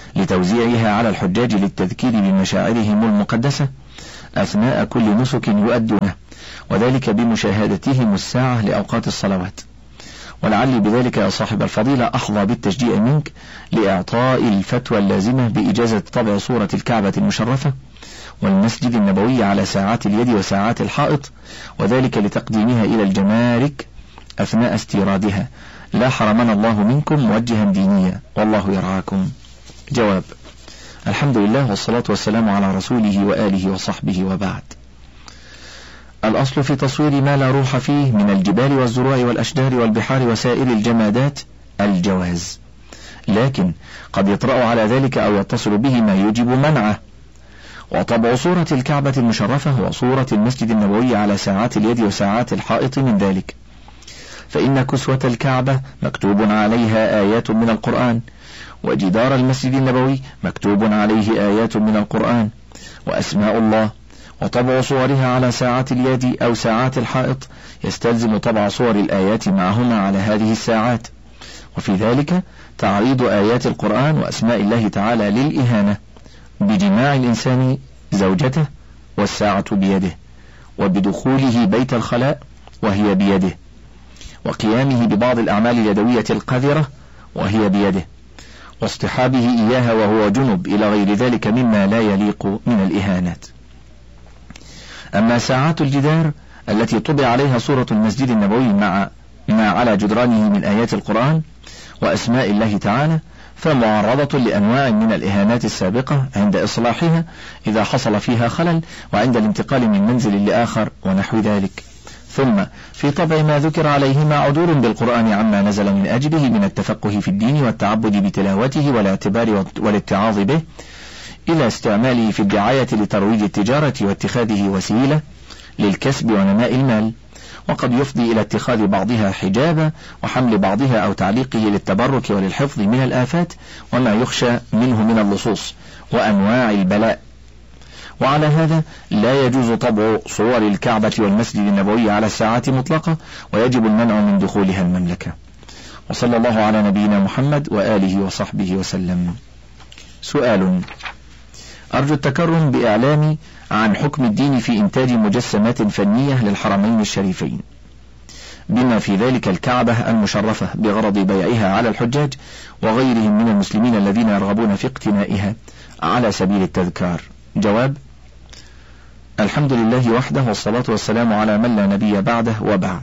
لتوزيعها على الحجاج للتذكير بمشاعرهم المقدسة أثناء كل نسك يؤدونه، وذلك بمشاهدتهم الساعة لأوقات الصلوات. ولعلي بذلك يا صاحب الفضيلة أحظى بالتشجيع منك لإعطاء الفتوى اللازمة بإجازة طبع صورة الكعبة المشرفة والمسجد النبوي على ساعات اليد وساعات الحائط، وذلك لتقديمها إلى الجمارك أثناء استيرادها. لا حرمنا الله منكم موجها دينيا، والله يرعاكم. جواب: الحمد لله والصلاة والسلام على رسوله وآله وصحبه، وبعد. الأصل في تصوير ما لا روح فيه من الجبال والزروع والأشجار والبحار وسائر الجمادات الجواز، لكن قد يطرأ على ذلك أو يتصل به ما يوجب منعه. وطبع صورة الكعبة المشرفة وصورة المسجد النبوي على ساعات اليد وساعات الحائط من ذلك، فإن كسوة الكعبة مكتوب عليها آيات من القرآن، وجدار المسجد النبوي مكتوب عليه آيات من القرآن وأسماء الله. وطبع صورها على ساعات اليد أو ساعات الحائط يستلزم طبع صور الآيات معهما على هذه الساعات، وفي ذلك تعريض آيات القرآن وأسماء الله تعالى للإهانة بجماع الإنسان زوجته والساعة بيده، وبدخوله بيت الخلاء وهي بيده، وقيامه ببعض الأعمال اليدوية القذرة وهي بيده، واصطحابه إياها وهو جنب، إلى غير ذلك مما لا يليق من الإهانات. أما ساعات الجدار التي طبع عليها صورة المسجد النبوي مع ما على جدرانه من آيات القرآن وأسماء الله تعالى، فمعرضة لأنواع من الإهانات السابقة عند إصلاحها إذا حصل فيها خلل، وعند الانتقال من منزل لآخر ونحو ذلك. ثم في طبع ما ذكر عليهما عدول بالقرآن عما نزل من أجله من التفقه في الدين والتعبد بتلاوته والاعتبار والاتعاظ به، إلى استعماله في الدعاية لترويج التجارة واتخاذه وسيلة للكسب ونماء المال، وقد يفضي إلى اتخاذ بعضها حجابا وحمل بعضها أو تعليقه للتبرك وللحفظ من الآفات وما يخشى منه من اللصوص وأنواع البلاء. وعلى هذا لا يجوز طبع صور الكعبة والمسجد النبوي على الساعات مطلقة، ويجب المنع من دخولها المملكة. وصلى الله على نبينا محمد وآله وصحبه وسلم. سؤال: أرجو التكرم بإعلامي عن حكم الدين في إنتاج مجسمات فنية للحرمين الشريفين، بما في ذلك الكعبة المشرفة، بغرض بيعها على الحجاج وغيرهم من المسلمين الذين يرغبون في اقتنائها على سبيل التذكار. جواب: الحمد لله وحده، والصلاة والسلام على من لا نبي بعده، وبعد.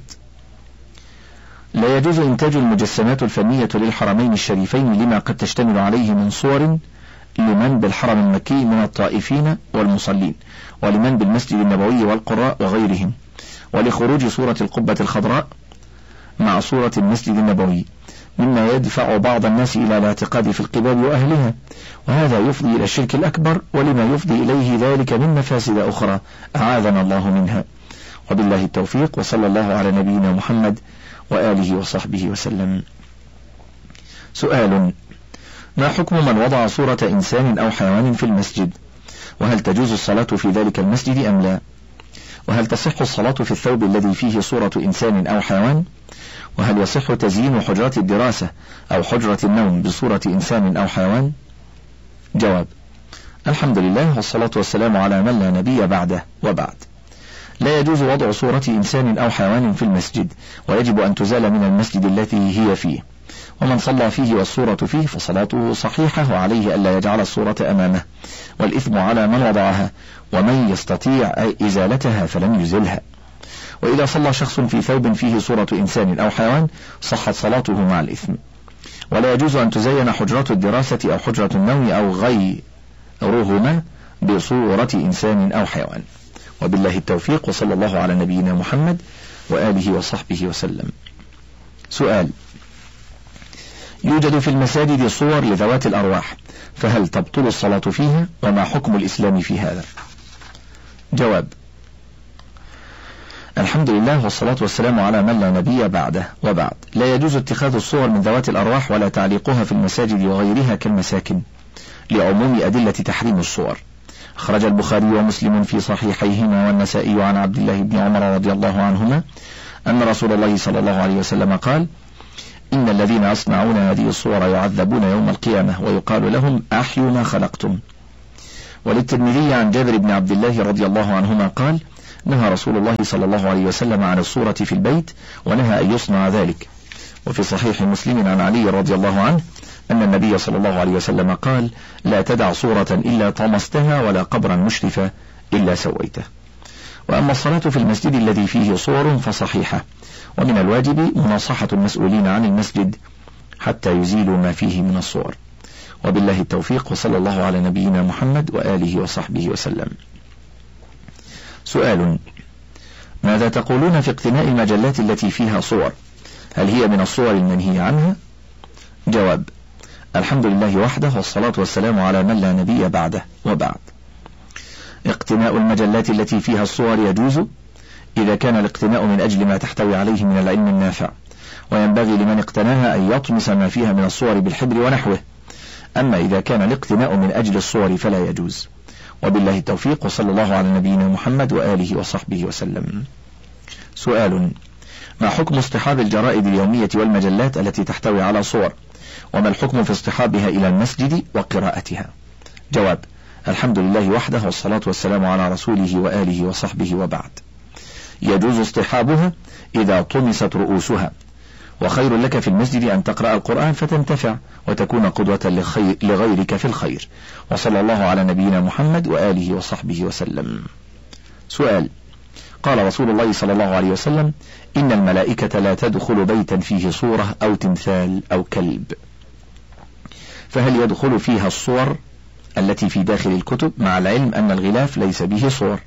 لا يجوز إنتاج المجسمات الفنية للحرمين الشريفين لما قد تشتمل عليه من صور لمن بالحرم المكي من الطائفين والمصلين، ولمن بالمسجد النبوي والقراء وغيرهم، ولخروج صورة القبة الخضراء مع صورة المسجد النبوي، مما يدفع بعض الناس إلى الاعتقاد في القباب وأهلها، وهذا يفضي إلى الشرك الأكبر، ولما يفضي إليه ذلك من مفاسد أخرى أعاذنا الله منها. وبالله التوفيق، وصلى الله على نبينا محمد وآله وصحبه وسلم. سؤال: ما حكم من وضع صورة إنسان أو حيوان في المسجد؟ وهل تجوز الصلاة في ذلك المسجد أم لا؟ وهل تصح الصلاة في الثوب الذي فيه صورة إنسان أو حيوان؟ وهل يصح تزيين حجرات الدراسة أو حجرة النوم بصورة إنسان أو حيوان؟ جواب: الحمد لله والصلاة والسلام على من لا نبي بعده، وبعد. لا يجوز وضع صورة إنسان أو حيوان في المسجد، ويجب أن تزال من المسجد التي هي فيه، ومن صلى فيه والصورة فيه فصلاته صحيحة، وعليه ألا يجعل الصورة أمامه، والإثم على من وضعها، ومن يستطيع إزالتها فلن يزلها. وإذا صلى شخص في ثوب فيه صورة إنسان أو حيوان صحت صلاته مع الإثم. ولا يجوز أن تزين حجرات الدراسة أو حجرة النوم أو غيرهما بصورة إنسان أو حيوان. وبالله التوفيق، وصلى الله على نبينا محمد وآله وصحبه وسلم. سؤال: يوجد في المساجد صور لذوات الأرواح، فهل تبطل الصلاة فيها؟ وما حكم الإسلام في هذا؟ جواب: الحمد لله والصلاة والسلام على من لا نبي بعده، وبعد. لا يجوز اتخاذ الصور من ذوات الأرواح ولا تعليقها في المساجد وغيرها كالمساكن، لعموم أدلة تحريم الصور. أخرج البخاري ومسلم في صحيحيهما والنسائي عن عبد الله بن عمر رضي الله عنهما أن رسول الله صلى الله عليه وسلم قال: إن الذين يصنعون هذه الصور يعذبون يوم القيامة ويقال لهم أحيوا ما خلقتم. وللترمذي عن جابر بن عبد الله رضي الله عنهما قال نهى رسول الله صلى الله عليه وسلم عن الصورة في البيت ونهى أن يصنع ذلك. وفي صحيح مسلم عن علي رضي الله عنه أن النبي صلى الله عليه وسلم قال لا تدع صورة إلا طمستها ولا قبرا مشرفا إلا سويته. وأما الصلاة في المسجد الذي فيه صور فصحيحة، ومن الواجب مناصحة المسؤولين عن المسجد حتى يزيلوا ما فيه من الصور. وبالله التوفيق، وصلى الله على نبينا محمد وآله وصحبه وسلم. سؤال: ماذا تقولون في اقتناء المجلات التي فيها صور؟ هل هي من الصور المنهي عنها؟ جواب: الحمد لله وحده، والصلاة والسلام على من لا نبي بعده، وبعد. اقتناء المجلات التي فيها الصور يجوز إذا كان الاقتناء من أجل ما تحتوي عليه من العلم النافع، وينبغي لمن اقتناها أن يطمس ما فيها من الصور بالحبر ونحوه. أما إذا كان الاقتناء من أجل الصور فلا يجوز. وبالله التوفيق، وصلى الله على نبينا محمد وآله وصحبه وسلم. سؤال: ما حكم اصطحاب الجرائد اليومية والمجلات التي تحتوي على صور؟ وما الحكم في اصطحابها إلى المسجد وقراءتها؟ جواب: الحمد لله وحده، والصلاة والسلام على رسوله وآله وصحبه، وبعد. يجوز اصطحابها إذا طمست رؤوسها، وخير لك في المسجد أن تقرأ القرآن فتنتفع وتكون قدوة لغيرك في الخير. وصلى الله على نبينا محمد وآله وصحبه وسلم. سؤال: قال رسول الله صلى الله عليه وسلم: إن الملائكة لا تدخل بيتا فيه صورة أو تمثال أو كلب. فهل يدخل فيها الصور التي في داخل الكتب، مع العلم أن الغلاف ليس به صور؟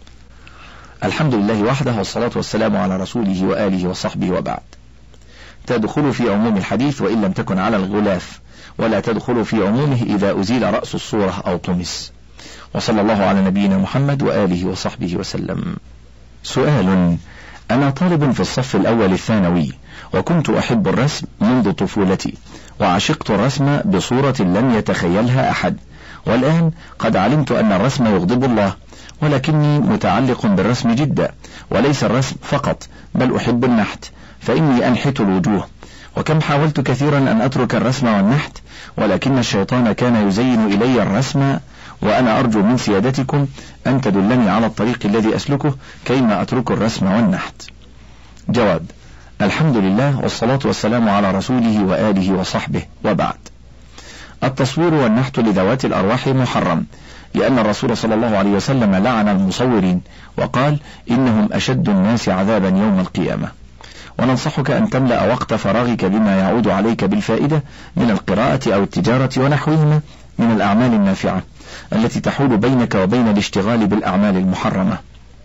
الحمد لله وحده، والصلاة والسلام على رسوله وآله وصحبه، وبعد. تدخل في عموم الحديث وإن لم تكن على الغلاف، ولا تدخل في عمومه إذا أزيل رأس الصورة أو طمس. وصلى الله على نبينا محمد وآله وصحبه وسلم. سؤال: أنا طالب في الصف الأول الثانوي، وكنت أحب الرسم منذ طفولتي، وعشقت الرسم بصورة لم يتخيلها أحد، والآن قد علمت أن الرسم يغضب الله، ولكني متعلق بالرسم جدا، وليس الرسم فقط بل أحب النحت، فإني أنحت الوجوه، وكم حاولت كثيرا أن أترك الرسم والنحت، ولكن الشيطان كان يزين إلي الرسم، وأنا أرجو من سيادتكم أن تدلني على الطريق الذي أسلكه كيما أترك الرسم والنحت. جواب: الحمد لله، والصلاة والسلام على رسوله وآله وصحبه، وبعد. التصوير والنحت لذوات الأرواح محرم، لأن الرسول صلى الله عليه وسلم لعن المصورين وقال: إنهم أشد الناس عذابا يوم القيامة. وننصحك أن تملأ وقت فراغك بما يعود عليك بالفائدة من القراءة أو التجارة ونحوهما من الأعمال النافعة التي تحول بينك وبين الاشتغال بالأعمال المحرمة.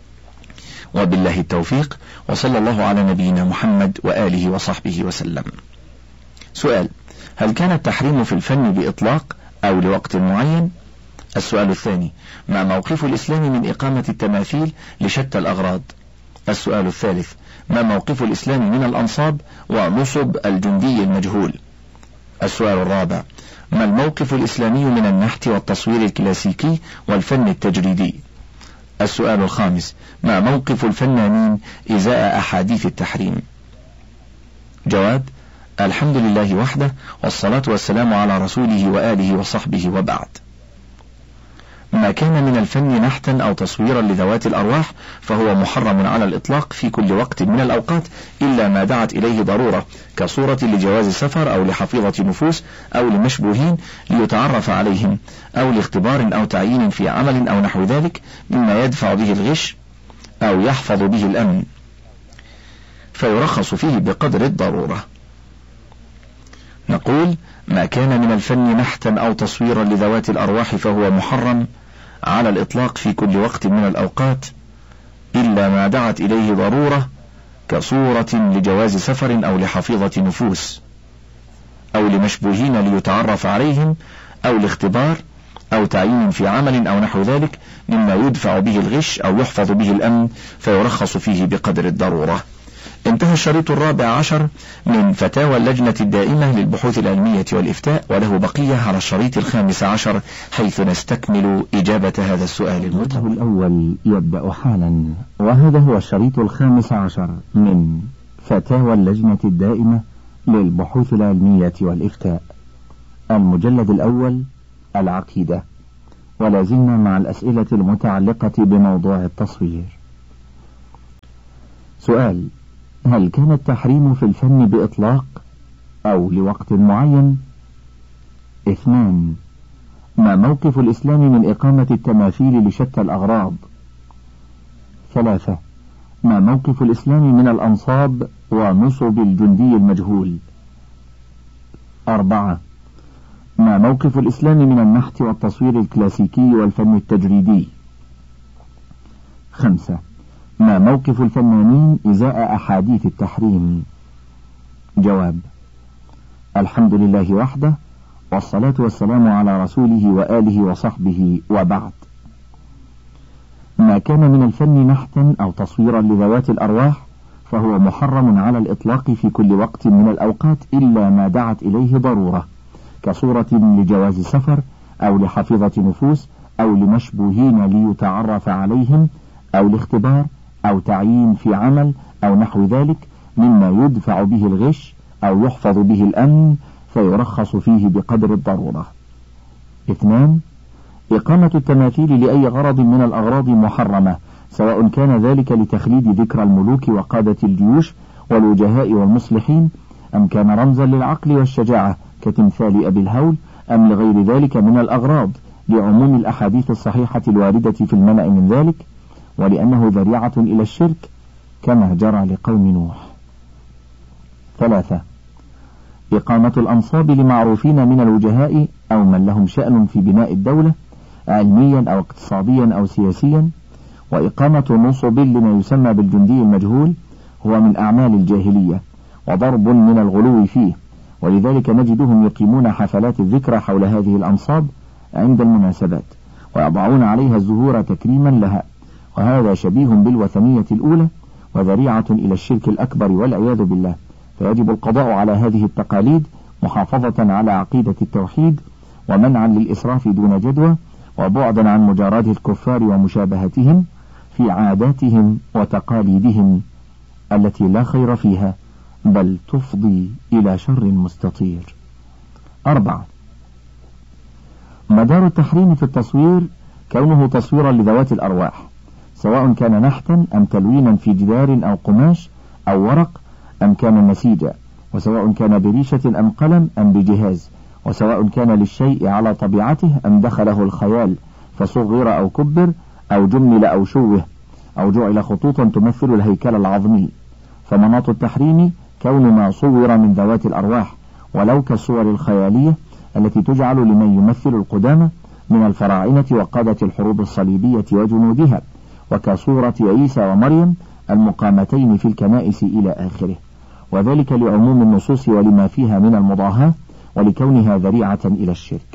وبالله التوفيق، وصلى الله على نبينا محمد وآله وصحبه وسلم. سؤال: هل كان التحريم في الفن بإطلاق أو لوقت معين؟ السؤال الثاني: ما موقف الإسلام من إقامة التماثيل لشتى الأغراض؟ السؤال الثالث: ما موقف الإسلام من الأنصاب ونصب الجندي المجهول؟ السؤال الرابع: ما الموقف الإسلامي من النحت والتصوير الكلاسيكي والفن التجريدي؟ السؤال الخامس: ما موقف الفنانين إزاء أحاديث التحريم؟ جواب: الحمد لله وحده، والصلاة والسلام على رسوله وآله وصحبه، وبعد. ما كان من الفن نحتا أو تصويرا لذوات الأرواح فهو محرم على الإطلاق في كل وقت من الأوقات، إلا ما دعت إليه ضرورة، كصورة لجواز سفر أو لحفيظة نفوس أو لمشبوهين ليتعرف عليهم، أو لاختبار أو تعيين في عمل أو نحو ذلك مما يدفع به الغش أو يحفظ به الأمن، فيرخص فيه بقدر الضرورة. نقول: ما كان من الفن نحتا أو تصويرا لذوات الأرواح فهو محرم على الإطلاق في كل وقت من الأوقات، إلا ما دعت إليه ضرورة، كصورة لجواز سفر أو لحفيظة نفوس أو لمشبوهين ليتعرف عليهم أو لاختبار أو تعيين في عمل أو نحو ذلك مما يدفع به الغش أو يحفظ به الأمن، فيرخص فيه بقدر الضرورة. انتهى الشريط الرابع عشر من فتاوى اللجنة الدائمة للبحوث العلمية والإفتاء، وله بقية على الشريط الخامس عشر، حيث نستكمل إجابة هذا السؤال المطول. الأول يبدأ حالا، وهذا هو الشريط الخامس عشر من فتاوى اللجنة الدائمة للبحوث العلمية والإفتاء، المجلد الأول، العقيدة، ولا زلنا مع الأسئلة المتعلقة بموضوع التصوير. سؤال: هل كان التحريم في الفن بإطلاق أو لوقت معين؟ اثنان: ما موقف الإسلام من إقامة التماثيل لشتى الأغراض؟ ثلاثة: ما موقف الإسلام من الأنصاب ونصب الجندي المجهول؟ أربعة: ما موقف الإسلام من النحت والتصوير الكلاسيكي والفن التجريدي؟ خمسة: ما موقف الفنانين إزاء أحاديث التحريم؟ جواب: الحمد لله وحده، والصلاة والسلام على رسوله وآله وصحبه، وبعد. ما كان من الفن نحتا أو تصويرا لذوات الأرواح فهو محرم على الإطلاق في كل وقت من الأوقات إلا ما دعت إليه ضرورة، كصورة لجواز سفر أو لحفظة نفوس أو لمشبوهين ليتعرف عليهم أو لاختبار أو تعيين في عمل أو نحو ذلك مما يدفع به الغش أو يحفظ به الأمن فيرخص فيه بقدر الضرورة. اثنان: إقامة التماثيل لأي غرض من الأغراض محرمة، سواء كان ذلك لتخليد ذكرى الملوك وقادة الجيوش والوجهاء والمصلحين، أم كان رمزا للعقل والشجاعة كتمثال أبي الهول، أم لغير ذلك من الأغراض، لعموم الأحاديث الصحيحة الواردة في المنع من ذلك، ولأنه ذريعة إلى الشرك كما جرى لقوم نوح. ثلاثة: إقامة الأنصاب لمعروفين من الوجهاء أو من لهم شأن في بناء الدولة علميا أو اقتصاديا أو سياسيا، وإقامة نصب لما يسمى بالجندي المجهول هو من أعمال الجاهلية وضرب من الغلو فيه، ولذلك نجدهم يقيمون حفلات الذكرى حول هذه الأنصاب عند المناسبات ويضعون عليها الزهور تكريما لها، وهذا شبيه بالوثنية الأولى وذريعة إلى الشرك الأكبر والعياذ بالله، فيجب القضاء على هذه التقاليد محافظة على عقيدة التوحيد ومنعا للإسراف دون جدوى، وبعدا عن مجاراة الكفار ومشابهتهم في عاداتهم وتقاليدهم التي لا خير فيها بل تفضي إلى شر مستطير. أربعة: مدار التحريم في التصوير كونه تصويرا لذوات الأرواح، سواء كان نحتا أم تلوينا في جدار أو قماش أو ورق أم كان نسيجا، وسواء كان بريشة أم قلم أم بجهاز، وسواء كان للشيء على طبيعته أم دخله الخيال فصغر أو كبر أو جمل أو شوه أو جعل خطوطا تمثل الهيكل العظمي. فمناط التحريم كون ما صور من ذوات الأرواح، ولو كالصور الخيالية التي تجعل لمن يمثل القدامى من الفراعنة وقادة الحروب الصليبية وجنودها، وكصورة عيسى ومريم المقامتين في الكنائس إلى آخره، وذلك لعموم النصوص ولما فيها من المضاهاة ولكونها ذريعة إلى الشرك.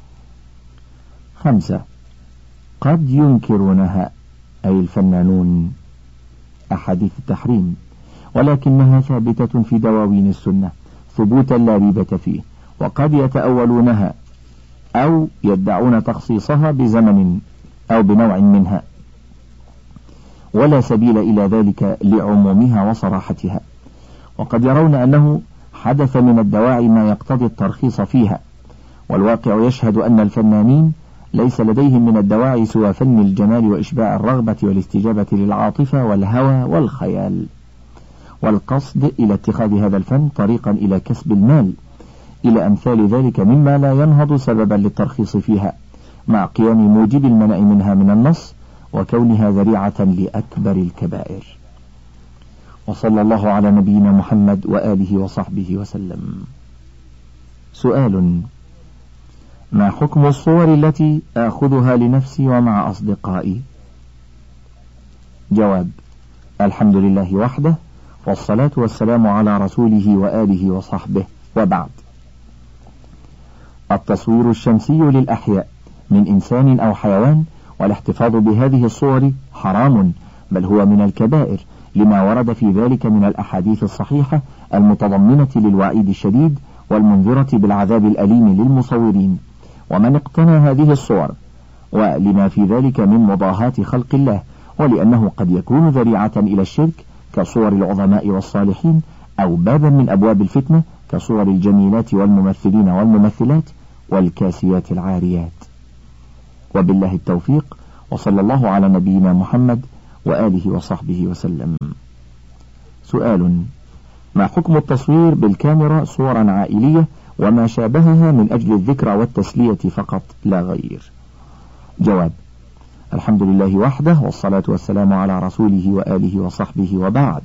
خمسة: قد ينكرونها أي الفنانون أحاديث التحريم، ولكنها ثابتة في دواوين السنة ثبوتا لا ريبة فيه، وقد يتأولونها أو يدعون تخصيصها بزمن أو بنوع منها، ولا سبيل إلى ذلك لعمومها وصراحتها، وقد يرون أنه حدث من الدواعي ما يقتضي الترخيص فيها، والواقع يشهد أن الفنانين ليس لديهم من الدواعي سوى فن الجمال وإشباع الرغبة والاستجابة للعاطفة والهوى والخيال، والقصد إلى اتخاذ هذا الفن طريقا إلى كسب المال، إلى أمثال ذلك مما لا ينهض سببا للترخيص فيها، مع قيام موجب المنع منها من النص وكونها ذريعة لأكبر الكبائر. وصلى الله على نبينا محمد وآله وصحبه وسلم. سؤال: ما حكم الصور التي آخذها لنفسي ومع أصدقائي؟ جواب: الحمد لله وحده، والصلاة والسلام على رسوله وآله وصحبه، وبعد. التصوير الشمسي للأحياء من إنسان أو حيوان والاحتفاظ بهذه الصور حرام، بل هو من الكبائر لما ورد في ذلك من الأحاديث الصحيحة المتضمنة للوعيد الشديد والمنذرة بالعذاب الأليم للمصورين ومن اقتنى هذه الصور، ولما في ذلك من مضاهاة خلق الله، ولأنه قد يكون ذريعة إلى الشرك كصور العظماء والصالحين أو بابا من أبواب الفتنة كصور الجميلات والممثلين والممثلات والكاسيات العاريات. وبالله التوفيق، وصلى الله على نبينا محمد وآله وصحبه وسلم. سؤال: ما حكم التصوير بالكاميرا صورا عائلية وما شابهها من أجل الذكرى والتسلية فقط لا غير؟ جواب: الحمد لله وحده، والصلاة والسلام على رسوله وآله وصحبه، وبعد.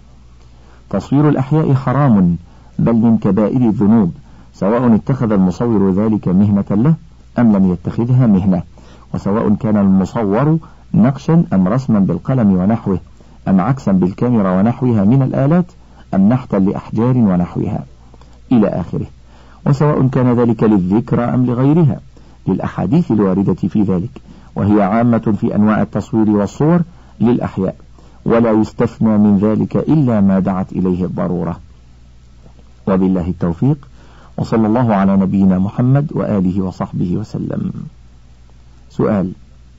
تصوير الأحياء حرام، بل من كبائر الذنوب، سواء اتخذ المصور ذلك مهنة له أم لم يتخذها مهنة، وسواء كان المصور نقشا أم رسما بالقلم ونحوه، أم عكسا بالكاميرا ونحوها من الآلات، أم نحتا لأحجار ونحوها إلى آخره، وسواء كان ذلك للذكرى أم لغيرها، للأحاديث الواردة في ذلك، وهي عامة في أنواع التصوير والصور للأحياء، ولا يستثنى من ذلك إلا ما دعت إليه الضرورة. وبالله التوفيق، وصلى الله على نبينا محمد وآله وصحبه وسلم. سؤال: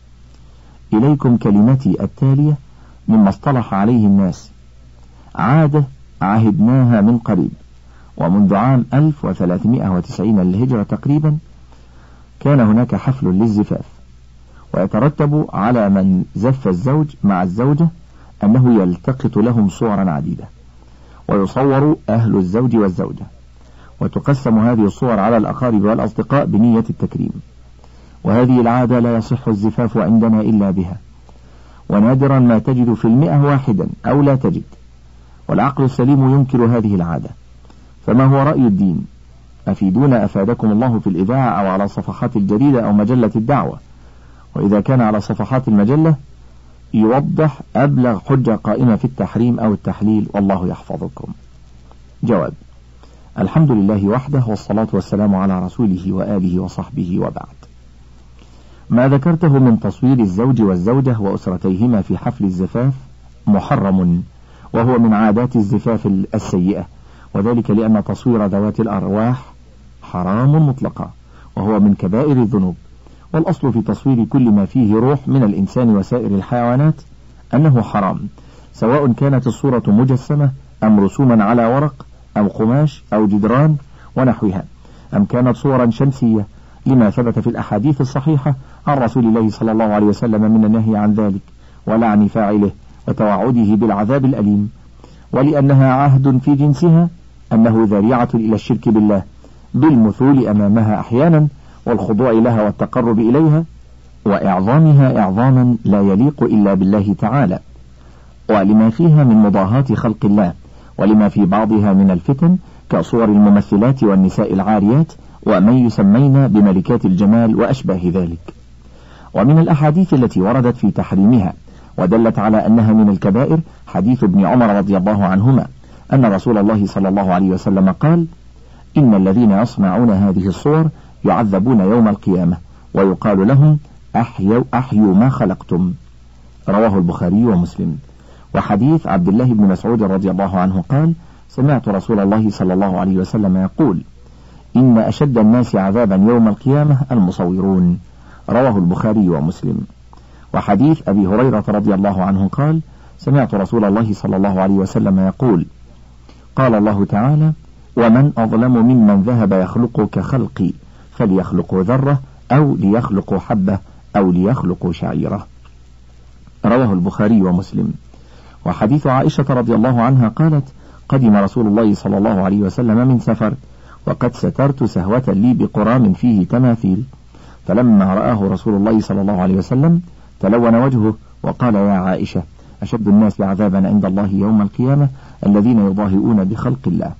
إليكم كلمتي التالية مما اصطلح عليه الناس، عادة عهدناها من قريب، ومنذ عام ألف وثلاثمائة وتسعين للهجرة تقريبا كان هناك حفل للزفاف، ويترتب على من زف الزوج مع الزوجة أنه يلتقط لهم صورا عديدة، ويصور أهل الزوج والزوجة، وتقسم هذه الصور على الأقارب والأصدقاء بنية التكريم. وهذه العادة لا يصح الزفاف عندنا إلا بها، ونادرا ما تجد في المئة واحدا أو لا تجد، والعقل السليم ينكر هذه العادة. فما هو رأي الدين؟ أفيدونا أفادكم الله في الإذاعة أو على صفحات الجريدة أو مجلة الدعوة، وإذا كان على صفحات المجلة يوضح أبلغ حجة قائمة في التحريم أو التحليل، والله يحفظكم. جواب: الحمد لله وحده، والصلاة والسلام على رسوله وآله وصحبه، وبعد. ما ذكرته من تصوير الزوج والزوجة وأسرتيهما في حفل الزفاف محرم، وهو من عادات الزفاف السيئة، وذلك لأن تصوير ذوات الأرواح حرام مطلقا، وهو من كبائر الذنوب. والأصل في تصوير كل ما فيه روح من الإنسان وسائر الحيوانات أنه حرام، سواء كانت الصورة مجسمة أم رسوما على ورق أو قماش أو جدران ونحوها، أم كانت صورا شمسية، لما ثبت في الأحاديث الصحيحة عن رسول الله صلى الله عليه وسلم من النهي عن ذلك ولعن فاعله وتوعده بالعذاب الأليم، ولأنها عهد في جنسها أنه ذريعة إلى الشرك بالله بالمثول أمامها أحيانا، والخضوع لها والتقرب إليها، وإعظامها إعظاما لا يليق إلا بالله تعالى، ولما فيها من مضاهاة خلق الله، ولما في بعضها من الفتن كصور الممثلات والنساء العاريات ومن يسمين بملكات الجمال وأشباه ذلك. ومن الأحاديث التي وردت في تحريمها ودلت على أنها من الكبائر حديث ابن عمر رضي الله عنهما أن رسول الله صلى الله عليه وسلم قال: إن الذين يصنعون هذه الصور يعذبون يوم القيامة ويقال لهم أحيوا, أحيوا ما خلقتم. رواه البخاري ومسلم. وحديث عبد الله بن مسعود رضي الله عنه قال: سمعت رسول الله صلى الله عليه وسلم يقول: إن أشد الناس عذابا يوم القيامة المصورون. رواه البخاري ومسلم. وحديث أبي هريرة رضي الله عنه قال: سمعت رسول الله صلى الله عليه وسلم يقول: قال الله تعالى: ومن أظلم ممن ذهب يخلق كخلقي فليخلقوا ذرة أو ليخلقوا حبة أو ليخلقوا شعيرة. رواه البخاري ومسلم. وحديث عائشة رضي الله عنها قالت: قدم رسول الله صلى الله عليه وسلم من سفر وقد سترت سهوة لي بقرام فيه تماثيل، فلما رآه رسول الله صلى الله عليه وسلم تلون وجهه وقال: يا عائشة، أشد الناس عذابا عند الله يوم القيامة الذين يضاهئون بخلق الله،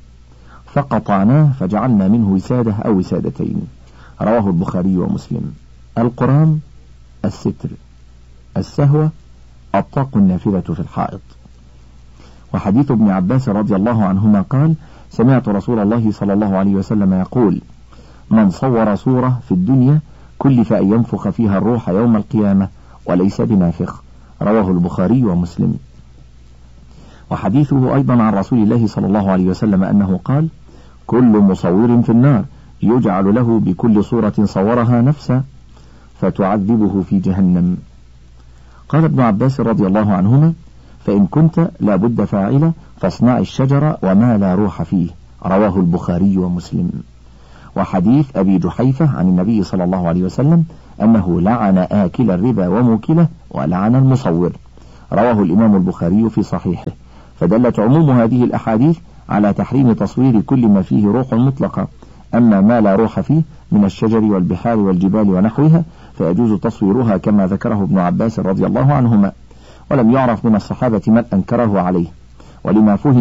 فقطعناه فجعلنا منه وسادة أو وسادتين. رواه البخاري ومسلم. القرام الستر، السهوة الطاق النافذة في الحائط. وحديث ابن عباس رضي الله عنهما قال: سمعت رسول الله صلى الله عليه وسلم يقول: من صور صورة في الدنيا كلف أن ينفخ فيها الروح يوم القيامة وليس بنافخ. رواه البخاري ومسلم. وحديثه أيضا عن رسول الله صلى الله عليه وسلم أنه قال: كل مصور في النار يجعل له بكل صورة صورها نفسا فتعذبه في جهنم. قال ابن عباس رضي الله عنهما: فإن كنت لا بد فاعلا فاصنع الشجر وما لا روح فيه. رواه البخاري ومسلم. وحديث أبي جحيفة عن النبي صلى الله عليه وسلم أنه لعن آكل الربا وموكله ولعن المصور. رواه الإمام البخاري في صحيحه. فدلت عموم هذه الأحاديث على تحريم تصوير كل ما فيه روح مطلقة. أما ما لا روح فيه من الشجر والبحار والجبال ونحوها فيجوز تصويرها كما ذكره ابن عباس رضي الله عنهما، ولم يعرف من الصحابة من أنكره عليه، ولما فهم